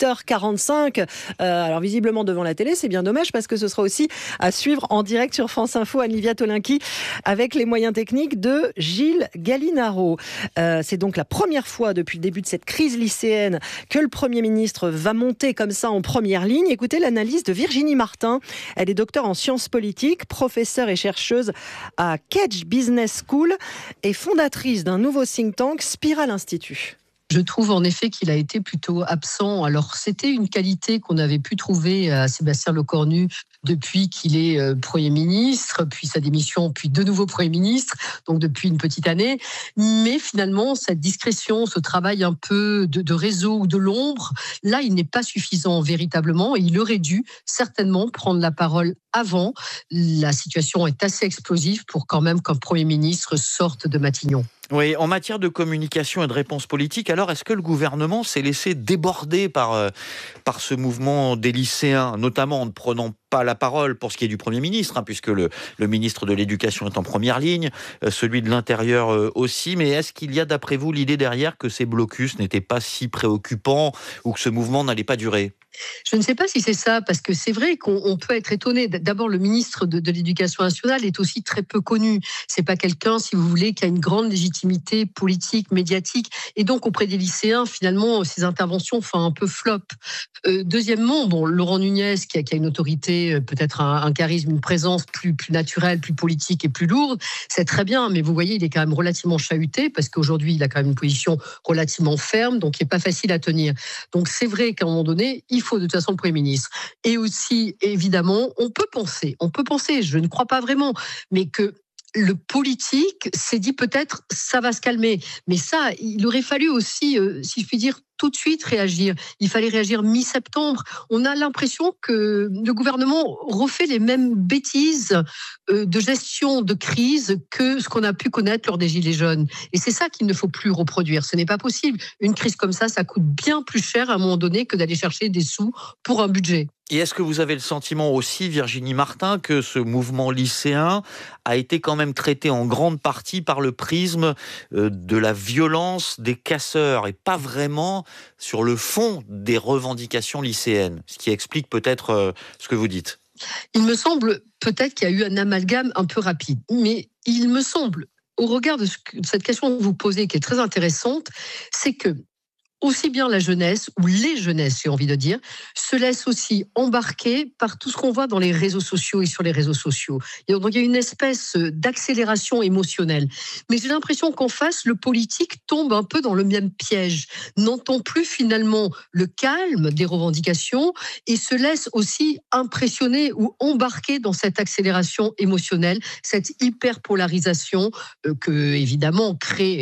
18h45. Alors visiblement devant la télé, c'est bien dommage parce que ce sera aussi à suivre en direct sur France Info, Anne-Livia Tolinki, avec les moyens techniques de Gilles Gallinaro. C'est donc la première fois depuis le début de cette crise lycéenne que le Premier ministre va monter comme ça en première ligne. Écoutez l'analyse de Virginie Martin. Elle est docteure en sciences politiques, professeure et chercheuse à Kedge Business School et fondatrice d'un nouveau think tank, Spiral Institute. Je trouve en effet qu'il a été plutôt absent. Alors c'était une qualité qu'on avait pu trouver à Sébastien Lecornu depuis qu'il est Premier ministre, puis sa démission, puis de nouveau Premier ministre, donc depuis une petite année. Mais finalement, cette discrétion, ce travail un peu de réseau ou de l'ombre, là, il n'est pas suffisant véritablement et il aurait dû certainement prendre la parole avant. La situation est assez explosive pour quand même qu'un Premier ministre sorte de Matignon. Oui, en matière de communication et de réponse politique, alors est-ce que le gouvernement s'est laissé déborder par ce mouvement des lycéens, notamment en ne prenant pas la parole pour ce qui est du Premier ministre, puisque le ministre de l'Éducation est en première ligne, celui de l'Intérieur aussi, mais est-ce qu'il y a d'après vous l'idée derrière que ces blocus n'étaient pas si préoccupants ou que ce mouvement n'allait pas durer ? Je ne sais pas si c'est ça, parce que c'est vrai qu'on peut être étonné. D'abord, le ministre de l'Éducation nationale est aussi très peu connu. C'est pas quelqu'un, si vous voulez, qui a une grande légitimité politique, médiatique, et donc auprès des lycéens, finalement, ses interventions font un peu flop. Deuxièmement, Laurent Nunez, qui a une autorité, peut-être un charisme, une présence plus naturelle, plus politique et plus lourde, c'est très bien, mais vous voyez, il est quand même relativement chahuté, parce qu'aujourd'hui, il a quand même une position relativement ferme, donc il n'est pas facile à tenir. Donc c'est vrai qu'à un moment donné, il faut de toute façon le Premier ministre. Et aussi, évidemment, on peut penser, je ne crois pas vraiment, mais que le politique s'est dit peut-être ça va se calmer. Mais ça, il aurait fallu aussi, si je puis dire, tout de suite réagir. Il fallait réagir mi-septembre. On a l'impression que le gouvernement refait les mêmes bêtises de gestion de crise que ce qu'on a pu connaître lors des Gilets jaunes. Et c'est ça qu'il ne faut plus reproduire. Ce n'est pas possible. Une crise comme ça coûte bien plus cher à un moment donné que d'aller chercher des sous pour un budget. Et est-ce que vous avez le sentiment aussi, Virginie Martin, que ce mouvement lycéen a été quand même traité en grande partie par le prisme de la violence des casseurs et pas vraiment sur le fond des revendications lycéennes, ce qui explique peut-être ce que vous dites? Il me semble peut-être qu'il y a eu un amalgame un peu rapide, mais il me semble, au regard de cette question que vous posez, qui est très intéressante, c'est que aussi bien la jeunesse, ou les jeunesses, j'ai envie de dire, se laissent aussi embarquer par tout ce qu'on voit dans les réseaux sociaux et sur les réseaux sociaux. Et donc, il y a une espèce d'accélération émotionnelle. Mais j'ai l'impression qu'en face, le politique tombe un peu dans le même piège, n'entend plus finalement le calme des revendications et se laisse aussi impressionner ou embarquer dans cette accélération émotionnelle, cette hyperpolarisation que, évidemment, crée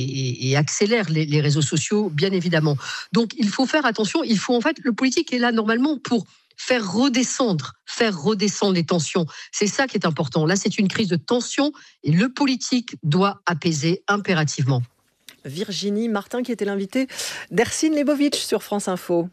et accélère les réseaux sociaux, bien évidemment. Donc, il faut faire attention. Le politique est là normalement pour faire redescendre les tensions. C'est ça qui est important. Là, c'est une crise de tension et le politique doit apaiser impérativement. Virginie Martin, qui était l'invitée d'Ercine Lebovitch sur France Info.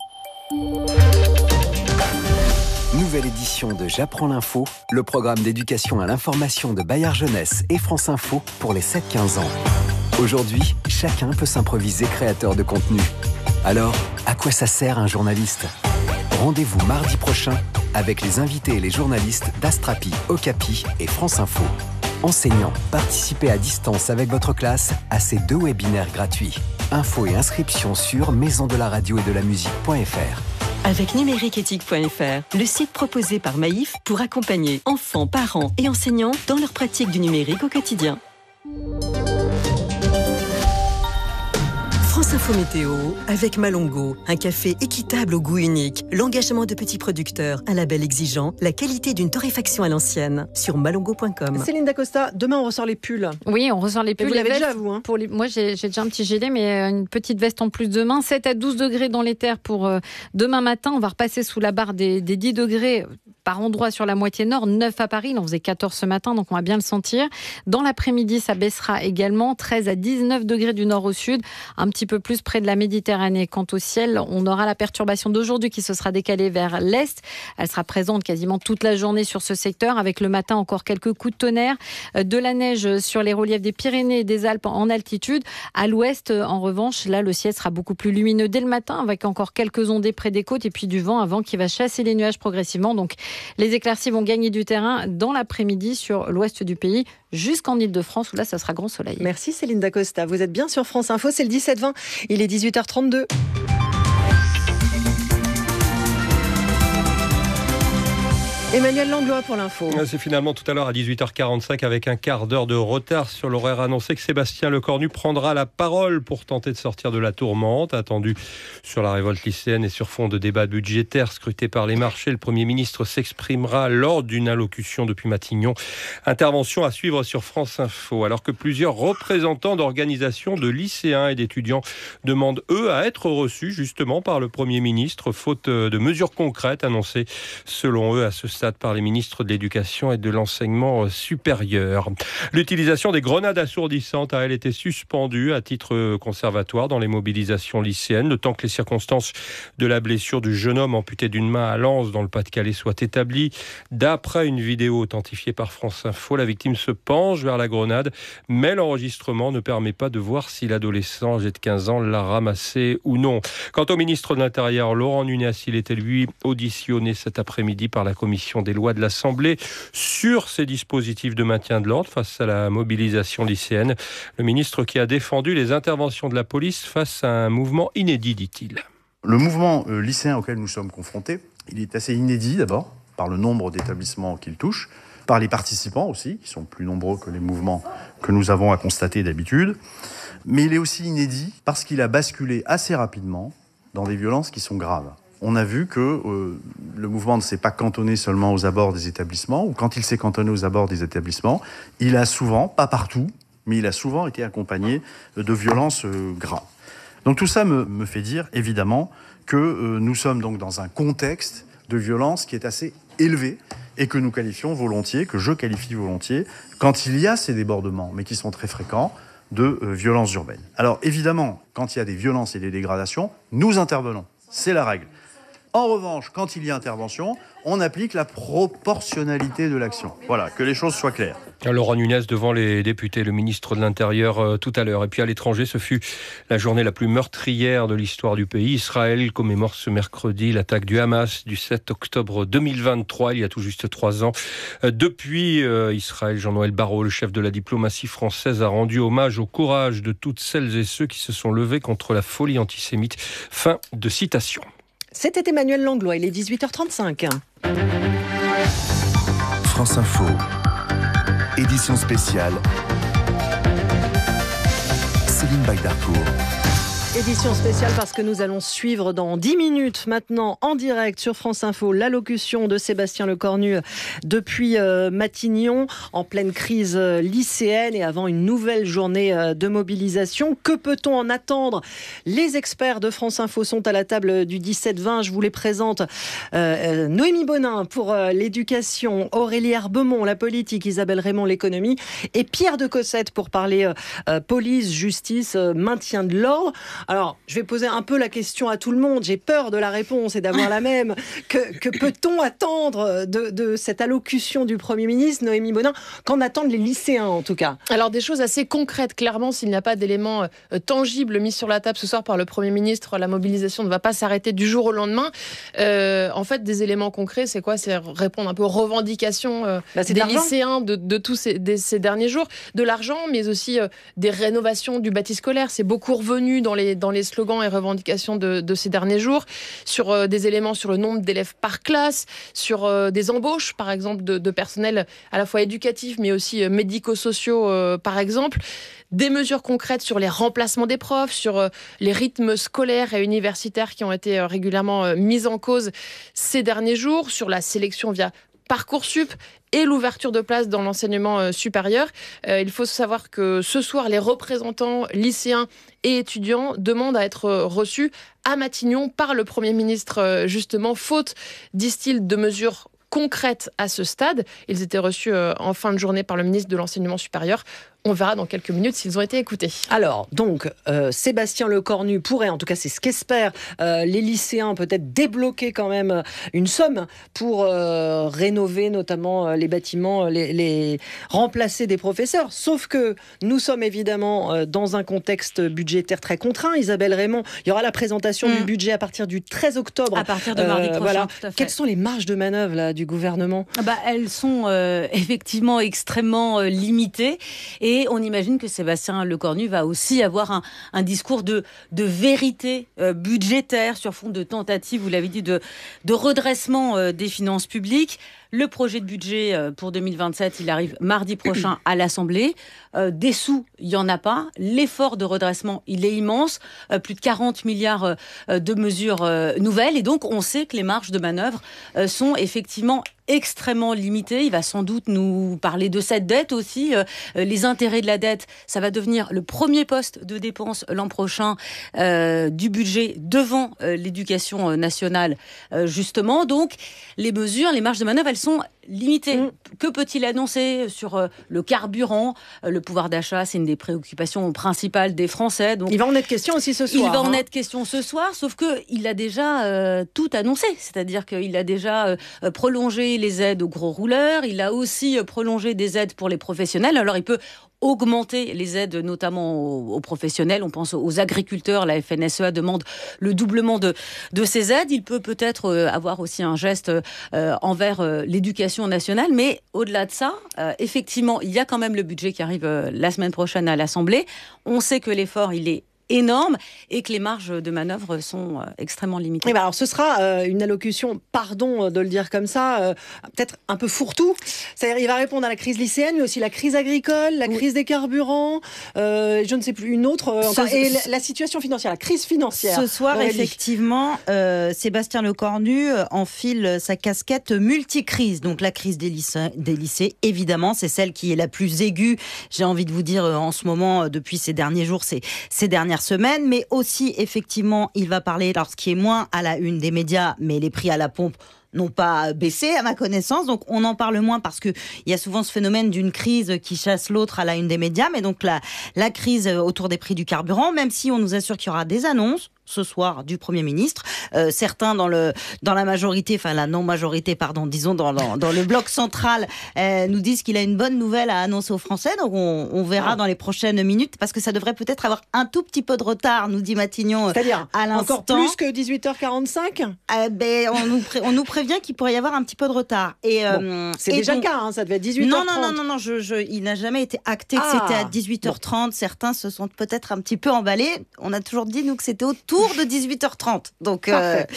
Nouvelle édition de J'apprends l'info, le programme d'éducation à l'information de Bayard Jeunesse et France Info pour les 7-15 ans. Aujourd'hui, chacun peut s'improviser créateur de contenu. Alors, à quoi ça sert un journaliste ? Rendez-vous mardi prochain avec les invités et les journalistes d'Astrapi, Okapi et France Info. Enseignants, participez à distance avec votre classe à ces 2 webinaires gratuits. Infos et inscriptions sur maisondelaradio-et-de-la-musique.fr. Avec numériqueéthique.fr, le site proposé par Maïf pour accompagner enfants, parents et enseignants dans leur pratique du numérique au quotidien. France Info Météo avec Malongo, un café équitable au goût unique, l'engagement de petits producteurs, un label exigeant, la qualité d'une torréfaction à l'ancienne sur malongo.com. Céline Dacosta, demain on ressort les pulls. Oui, on ressort les pulls. Vous l'avez déjà, vous Moi j'ai déjà un petit gilet, mais une petite veste en plus demain. 7 à 12 degrés dans les terres pour demain matin. On va repasser sous la barre des 10 degrés. par endroits sur la moitié nord, 9 à Paris. Il en faisait 14 ce matin, donc on va bien le sentir. Dans l'après-midi, ça baissera également, 13 à 19 degrés du nord au sud, un petit peu plus près de la Méditerranée. Quant au ciel, on aura la perturbation d'aujourd'hui qui se sera décalée vers l'est. Elle sera présente quasiment toute la journée sur ce secteur, avec le matin encore quelques coups de tonnerre, de la neige sur les reliefs des Pyrénées et des Alpes en altitude. À l'ouest, en revanche, là, le ciel sera beaucoup plus lumineux dès le matin, avec encore quelques ondées près des côtes et puis du vent, un vent qui va chasser les nuages progressivement. Donc, les éclaircies vont gagner du terrain dans l'après-midi sur l'ouest du pays, jusqu'en Ile-de-France, où là, ça sera grand soleil. Merci Céline Dacosta. Vous êtes bien sur France Info, c'est le 17-20. Il est 18h32. Emmanuel Langlois pour l'info. C'est finalement tout à l'heure à 18h45 avec un quart d'heure de retard sur l'horaire annoncé que Sébastien Lecornu prendra la parole pour tenter de sortir de la tourmente. Attendu sur la révolte lycéenne et sur fond de débats budgétaires scrutés par les marchés, le Premier ministre s'exprimera lors d'une allocution depuis Matignon. Intervention à suivre sur France Info. Alors que plusieurs représentants d'organisations de lycéens et d'étudiants demandent eux à être reçus justement par le Premier ministre, faute de mesures concrètes annoncées selon eux à ce stade par les ministres de l'Éducation et de l'Enseignement supérieur. L'utilisation des grenades assourdissantes a, elle, été suspendue à titre conservatoire dans les mobilisations lycéennes, le temps que les circonstances de la blessure du jeune homme amputé d'une main à Lens dans le Pas-de-Calais soient établies. D'après une vidéo authentifiée par France Info, la victime se penche vers la grenade, mais l'enregistrement ne permet pas de voir si l'adolescent âgé de 15 ans l'a ramassée ou non. Quant au ministre de l'Intérieur, Laurent Nunez, il était lui auditionné cet après-midi par la commission des lois de l'Assemblée sur ces dispositifs de maintien de l'ordre face à la mobilisation lycéenne. Le ministre qui a défendu les interventions de la police face à un mouvement inédit, dit-il. Le mouvement lycéen auquel nous sommes confrontés, il est assez inédit d'abord, par le nombre d'établissements qu'il touche, par les participants aussi, qui sont plus nombreux que les mouvements que nous avons à constater d'habitude. Mais il est aussi inédit parce qu'il a basculé assez rapidement dans des violences qui sont graves. On a vu que le mouvement ne s'est pas cantonné seulement aux abords des établissements, ou quand il s'est cantonné aux abords des établissements, il a souvent, pas partout, mais il a souvent été accompagné de violences graves. Donc tout ça me fait dire, évidemment, que nous sommes donc dans un contexte de violence qui est assez élevé et que nous qualifions volontiers, que je qualifie volontiers, quand il y a ces débordements, mais qui sont très fréquents, de violences urbaines. Alors évidemment, quand il y a des violences et des dégradations, nous intervenons. C'est la règle. En revanche, quand il y a intervention, on applique la proportionnalité de l'action. Voilà, que les choses soient claires. Laurent Nunez devant les députés, le ministre de l'Intérieur tout à l'heure. Et puis à l'étranger, ce fut la journée la plus meurtrière de l'histoire du pays. Israël commémore ce mercredi l'attaque du Hamas du 7 octobre 2023, il y a tout juste 3 ans. Depuis Israël, Jean-Noël Barrot, le chef de la diplomatie française, a rendu hommage au courage de toutes celles et ceux qui se sont levés contre la folie antisémite. Fin de citation. C'était Emmanuel Langlois, il est 18h35. France Info, édition spéciale, Céline Baydarcourt. Édition spéciale parce que nous allons suivre dans 10 minutes maintenant en direct sur France Info l'allocution de Sébastien Lecornu depuis Matignon en pleine crise lycéenne et avant une nouvelle journée de mobilisation. Que peut-on en attendre ? Les experts de France Info sont à la table du 17-20. Je vous les présente. Noémie Bonin pour l'éducation, Aurélie Herbemont, la politique, Isabelle Raymond, l'économie et Pierre de Cossette pour parler police, justice, maintien de l'ordre. Alors, je vais poser un peu la question à tout le monde. J'ai peur de la réponse et d'avoir la même. Que peut-on attendre de cette allocution du Premier ministre, Noémie Bonin ? Qu'en attendent les lycéens, en tout cas ? Alors, des choses assez concrètes. Clairement, s'il n'y a pas d'éléments tangibles mis sur la table ce soir par le Premier ministre, la mobilisation ne va pas s'arrêter du jour au lendemain. En fait, des éléments concrets, c'est quoi ? C'est répondre un peu aux revendications des lycéens de tous ces derniers jours. De l'argent, mais aussi des rénovations du bâti scolaire. C'est beaucoup revenu dans les slogans et revendications de ces derniers jours, sur des éléments sur le nombre d'élèves par classe, sur des embauches, par exemple, de personnel à la fois éducatif, mais aussi médico-sociaux, par exemple. Des mesures concrètes sur les remplacements des profs, sur les rythmes scolaires et universitaires qui ont été régulièrement mis en cause ces derniers jours, sur la sélection via Parcoursup et l'ouverture de places dans l'enseignement supérieur. Il faut savoir que ce soir, les représentants lycéens et étudiants demandent à être reçus à Matignon par le Premier ministre, justement, faute, disent-ils, de mesures concrètes à ce stade. Ils étaient reçus en fin de journée par le ministre de l'Enseignement supérieur. On verra dans quelques minutes s'ils ont été écoutés. Alors, donc, Sébastien Lecornu pourrait, en tout cas c'est ce qu'espèrent les lycéens, peut-être débloquer quand même une somme pour rénover notamment les bâtiments, les remplacer des professeurs. Sauf que nous sommes évidemment dans un contexte budgétaire très contraint. Isabelle Raymond, il y aura la présentation du budget à partir du 13 octobre. À partir de mardi prochain, voilà. tout à fait. Quelles sont les marges de manœuvre là, du gouvernement ? Elles sont effectivement extrêmement limitées. Et on imagine que Sébastien Lecornu va aussi avoir un discours de vérité budgétaire sur fond de tentative, vous l'avez dit, de redressement des finances publiques. Le projet de budget pour 2027, il arrive mardi prochain à l'Assemblée. Des sous, il n'y en a pas. L'effort de redressement, il est immense. Plus de 40 milliards de mesures nouvelles. Et donc, on sait que les marges de manœuvre sont effectivement extrêmement limitées. Il va sans doute nous parler de cette dette aussi. Les intérêts de la dette, ça va devenir le premier poste de dépense l'an prochain du budget devant l'éducation nationale, justement. Donc, les mesures, les marges de manœuvre, elles sont limitées. Que peut-il annoncer sur le carburant ? Le pouvoir d'achat, c'est une des préoccupations principales des Français. Donc, il va en être question aussi ce soir. Il va en être question ce soir, sauf qu'il a déjà tout annoncé. C'est-à-dire qu'il a déjà prolongé les aides aux gros rouleurs. Il a aussi prolongé des aides pour les professionnels. Alors, il peut augmenter les aides, notamment aux professionnels. On pense aux agriculteurs. La FNSEA demande le doublement de ces aides. Il peut-être avoir aussi un geste envers l'éducation nationale. Mais au-delà de ça, effectivement, il y a quand même le budget qui arrive la semaine prochaine à l'Assemblée. On sait que l'effort, il est énorme et que les marges de manœuvre sont extrêmement limitées. Alors ce sera une allocution, pardon de le dire comme ça, peut-être un peu fourre-tout. C'est-à-dire il va répondre à la crise lycéenne, mais aussi la crise agricole, la crise des carburants, je ne sais plus, une autre, et la situation financière, la crise financière. Ce soir, effectivement, Sébastien Lecornu enfile sa casquette multicrise. Donc la crise des lycées, évidemment, c'est celle qui est la plus aiguë, j'ai envie de vous dire, en ce moment, depuis ces derniers jours, ces dernières semaine, mais aussi effectivement il va parler, alors ce qui est moins à la une des médias, mais les prix à la pompe n'ont pas baissé à ma connaissance, donc on en parle moins parce que il y a souvent ce phénomène d'une crise qui chasse l'autre à la une des médias, mais donc la crise autour des prix du carburant, même si on nous assure qu'il y aura des annonces ce soir du Premier ministre. Certains dans la majorité, enfin la non-majorité, pardon, disons dans le bloc central, nous disent qu'il a une bonne nouvelle à annoncer aux Français. Donc on verra dans les prochaines minutes, parce que ça devrait peut-être avoir un tout petit peu de retard, nous dit Matignon. C'est-à-dire à l'instant. Encore plus que 18h45 on nous prévient qu'il pourrait y avoir un petit peu de retard. Et, c'est déjà le cas, ça devait être 18h30. Non, il n'a jamais été acté que c'était à 18h30. Certains se sont peut-être un petit peu emballés. On a toujours dit, nous, que c'était autour de 18h30. Donc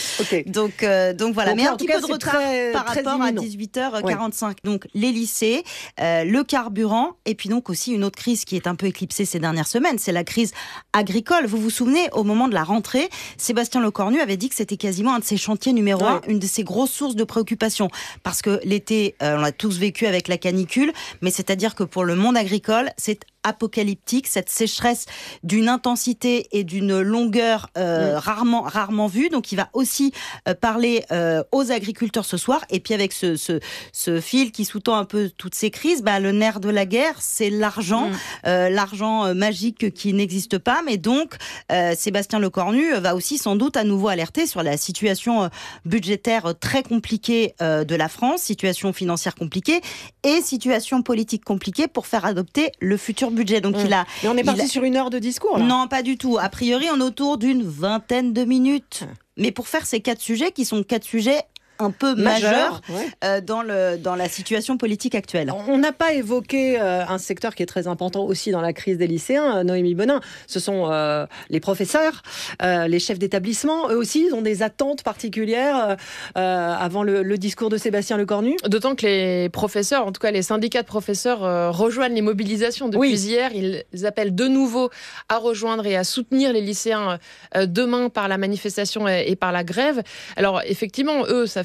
voilà. Mais un petit peu de retard par rapport à 18h45. Ouais. Donc les lycées, le carburant, et puis donc aussi une autre crise qui est un peu éclipsée ces dernières semaines, c'est la crise agricole. Vous vous souvenez, au moment de la rentrée, Sébastien Lecornu avait dit que c'était quasiment un de ses chantiers numéro 1, une de ses grosses sources de préoccupation. Parce que l'été, on l'a tous vécu avec la canicule, mais c'est-à-dire que pour le monde agricole, c'est apocalyptique, cette sécheresse d'une intensité et d'une longueur rarement vue. Donc il va aussi parler aux agriculteurs ce soir. Et puis avec ce fil qui sous-tend un peu toutes ces crises, le nerf de la guerre, c'est l'argent, l'argent magique qui n'existe pas. Mais donc Sébastien Lecornu va aussi sans doute à nouveau alerter sur la situation budgétaire très compliquée de la France, situation financière compliquée et situation politique compliquée pour faire adopter le futur budget. Donc Mais on est parti sur une heure de discours là. Non, pas du tout. A priori, on est autour d'une 20aine de minutes. Mais pour faire ces 4 sujets qui sont 4 sujets un peu majeur dans la situation politique actuelle. On n'a pas évoqué un secteur qui est très important aussi dans la crise des lycéens, Noémie Bonin. Ce sont les professeurs, les chefs d'établissement. Eux aussi, ils ont des attentes particulières avant le discours de Sébastien Lecornu. D'autant que les professeurs, en tout cas les syndicats de professeurs, rejoignent les mobilisations depuis hier. Ils appellent de nouveau à rejoindre et à soutenir les lycéens demain par la manifestation et par la grève. Alors effectivement, eux, ça fait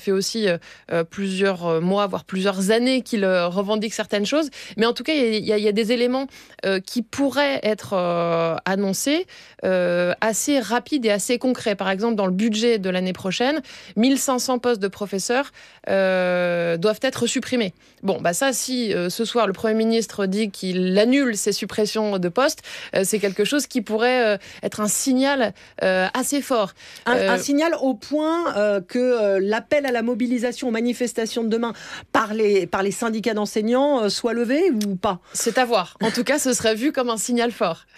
fait aussi plusieurs mois, voire plusieurs années qu'il revendique certaines choses. Mais en tout cas, il y a des éléments qui pourraient être annoncés assez rapides et assez concrets. Par exemple, dans le budget de l'année prochaine, 1500 postes de professeurs doivent être supprimés. Bon, ça, si ce soir le Premier ministre dit qu'il annule ces suppressions de postes, c'est quelque chose qui pourrait être un signal assez fort. Un signal au point que l'appel à la mobilisation, aux manifestations de demain par les syndicats d'enseignants soit levé ou pas? C'est à voir. En tout cas, ce serait vu comme un signal fort.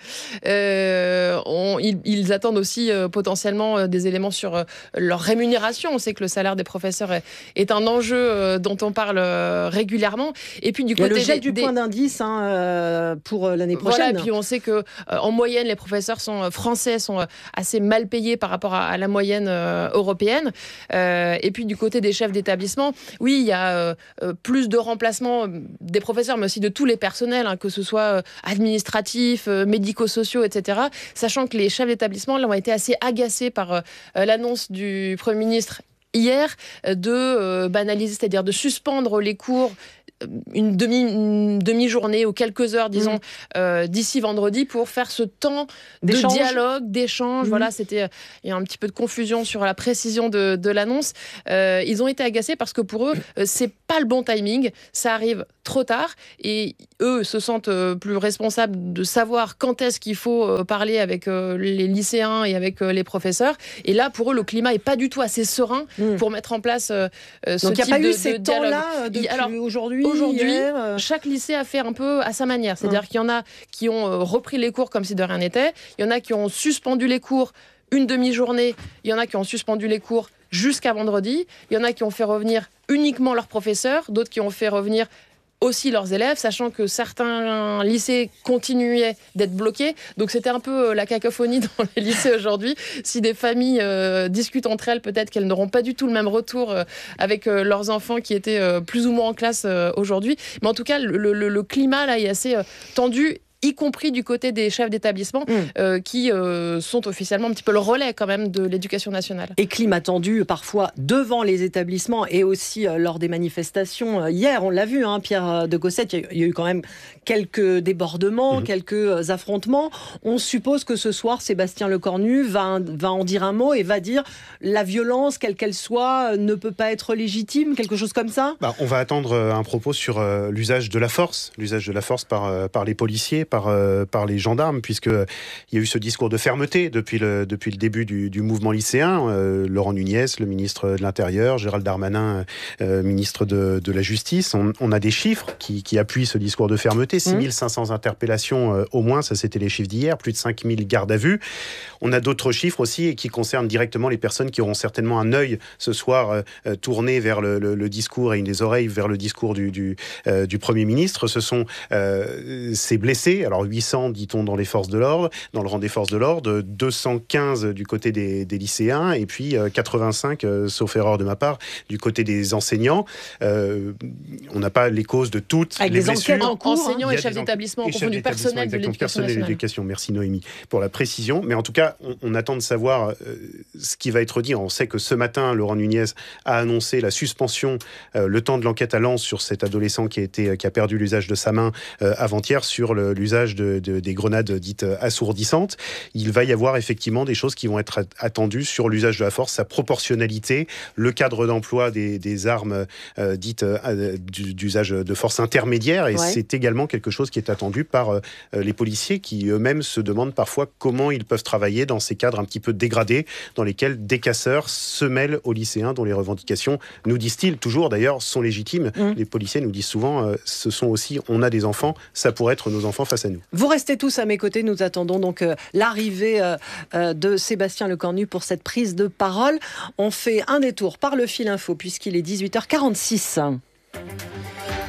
Ils attendent aussi potentiellement des éléments sur leur rémunération. On sait que le salaire des professeurs est un enjeu dont on parle régulièrement. Et puis du côté le gel du point d'indice pour l'année prochaine. Voilà, et puis on sait que en moyenne, les professeurs français sont assez mal payés par rapport à la moyenne européenne. Et puis du côté des chefs d'établissement, oui, il y a plus de remplacements des professeurs, mais aussi de tous les personnels, que ce soit administratifs, médico-sociaux, etc. Sachant que les chefs d'établissement ont été assez agacés par l'annonce du Premier ministre hier de banaliser, c'est-à-dire de suspendre les cours une demi-journée ou quelques heures, disons, d'ici vendredi pour faire ce temps de dialogue, d'échange. Voilà, il y a un petit peu de confusion sur la précision de l'annonce. Ils ont été agacés parce que pour eux, c'est pas le bon timing. Ça arrive trop tard et eux se sentent plus responsables de savoir quand est-ce qu'il faut parler avec les lycéens et avec les professeurs. Et là, pour eux, le climat est pas du tout assez serein pour mettre en place ce type de dialogue. Donc il n'y a pas eu ces temps-là depuis aujourd'hui. Aujourd'hui, chaque lycée a fait un peu à sa manière. C'est-à-dire qu'il y en a qui ont repris les cours comme si de rien n'était. Il y en a qui ont suspendu les cours une demi-journée. Il y en a qui ont suspendu les cours jusqu'à vendredi. Il y en a qui ont fait revenir uniquement leurs professeurs. D'autres qui ont fait revenir aussi leurs élèves, sachant que certains lycées continuaient d'être bloqués. Donc c'était un peu la cacophonie dans les lycées aujourd'hui. Si des familles discutent entre elles, peut-être qu'elles n'auront pas du tout le même retour avec leurs enfants qui étaient plus ou moins en classe aujourd'hui. Mais en tout cas, le climat là est assez tendu, y compris du côté des chefs d'établissement qui sont officiellement un petit peu le relais quand même de l'éducation nationale. Et climat tendu parfois devant les établissements et aussi lors des manifestations. Hier, on l'a vu, Pierre de Gossette, il y a eu quand même quelques débordements, quelques affrontements. On suppose que ce soir, Sébastien Lecornu va en dire un mot et va dire la violence, quelle qu'elle soit, ne peut pas être légitime, quelque chose comme ça. On va attendre un propos sur l'usage de la force par les policiers, par les gendarmes, puisqu'il y a eu ce discours de fermeté depuis le début du mouvement lycéen. Laurent Nunez, le ministre de l'Intérieur, Gérald Darmanin, ministre de la Justice. On a des chiffres qui appuient ce discours de fermeté. 6500 interpellations au moins, ça c'était les chiffres d'hier, plus de 5000 gardes à vue. On a d'autres chiffres aussi qui concernent directement les personnes qui auront certainement un œil ce soir tourné vers le discours et des oreilles vers le discours du Premier ministre. Ce sont ces blessés. Alors 800, dit-on, dans les forces de l'ordre, dans le rang des forces de l'ordre, 215 du côté des lycéens, et puis 85, sauf erreur de ma part, du côté des enseignants. On n'a pas les causes de toutes les blessures. Enquêtes en cours, enseignants et chefs d'établissement, du personnel de l'éducation. Merci Noémie pour la précision. Mais en tout cas, on attend de savoir ce qui va être dit. On sait que ce matin, Laurent Nunez a annoncé la suspension, le temps de l'enquête à Lens sur cet adolescent qui a perdu l'usage de sa main avant-hier sur l'usage des grenades dites assourdissantes. Il va y avoir effectivement des choses qui vont être attendues sur l'usage de la force, sa proportionnalité, le cadre d'emploi des armes dites d'usage de force intermédiaire. Et c'est également quelque chose qui est attendu par les policiers qui eux-mêmes se demandent parfois comment ils peuvent travailler dans ces cadres un petit peu dégradés dans lesquels des casseurs se mêlent aux lycéens dont les revendications, nous disent-ils toujours d'ailleurs, sont légitimes. Les policiers nous disent souvent, ce sont aussi, on a des enfants, ça pourrait être nos enfants face à nous. Vous restez tous à mes côtés, nous attendons donc l'arrivée de Sébastien Lecornu pour cette prise de parole. On fait un détour par le fil info puisqu'il est 18h46.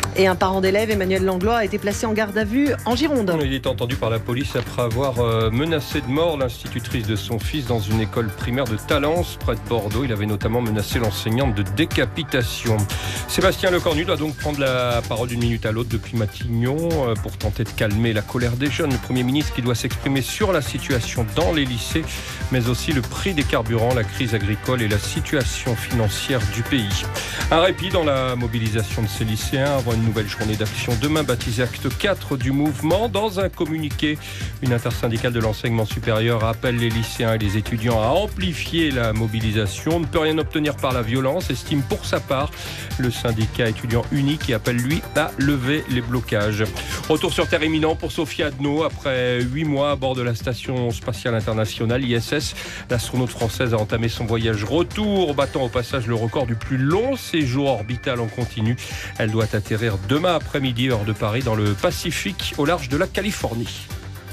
Et un parent d'élève, Emmanuel Langlois, a été placé en garde à vue en Gironde. Il est entendu par la police après avoir menacé de mort l'institutrice de son fils dans une école primaire de Talence, près de Bordeaux. Il avait notamment menacé l'enseignante de décapitation. Sébastien Lecornu doit donc prendre la parole d'une minute à l'autre depuis Matignon pour tenter de calmer la colère des jeunes. Le Premier ministre qui doit s'exprimer sur la situation dans les lycées, mais aussi le prix des carburants, la crise agricole et la situation financière du pays. Un répit dans la mobilisation de ces lycéens avant une nouvelle journée d'action demain, baptisée Acte 4 du mouvement. Dans un communiqué, une intersyndicale de l'enseignement supérieur appelle les lycéens et les étudiants à amplifier la mobilisation. On ne peut rien obtenir par la violence, estime pour sa part le syndicat étudiant uni qui appelle lui à lever les blocages. Retour sur terre imminent pour Sophie Adno. Après 8 mois à bord de la station spatiale internationale ISS, l'astronaute française a entamé son voyage retour, battant au passage le record du plus long séjour orbital en continu. Elle doit atterrir demain après-midi, heure de Paris, dans le Pacifique, au large de la Californie.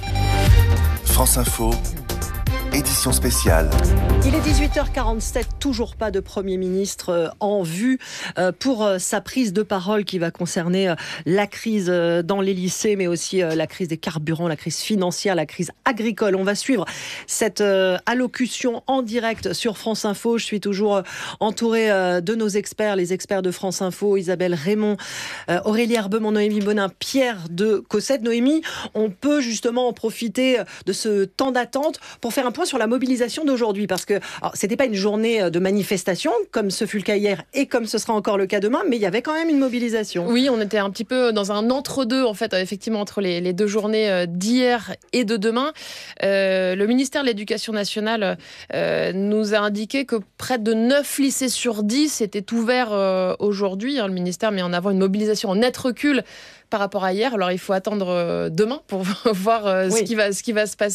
France Info, édition spéciale. Il est 18h47, toujours pas de Premier ministre en vue pour sa prise de parole qui va concerner la crise dans les lycées, mais aussi la crise des carburants, la crise financière, la crise agricole. On va suivre cette allocution en direct sur France Info. Je suis toujours entourée de nos experts, les experts de France Info, Isabelle Raymond, Aurélie Herbemont, Noémie Bonin, Pierre de Cossette. Noémie, on peut justement en profiter de ce temps d'attente pour faire un point sur la mobilisation d'aujourd'hui, parce que c'était pas une journée de manifestation comme ce fut le cas hier et comme ce sera encore le cas demain, mais il y avait quand même une mobilisation. Oui, on était un petit peu dans un entre-deux en fait, effectivement, entre les deux journées d'hier et de demain. Le ministère de l'Éducation nationale nous a indiqué que près de 9 lycées sur 10 étaient ouverts aujourd'hui. Le ministère met en avant une mobilisation en net recul par rapport à hier. Alors il faut attendre demain pour voir ce qui va se passer.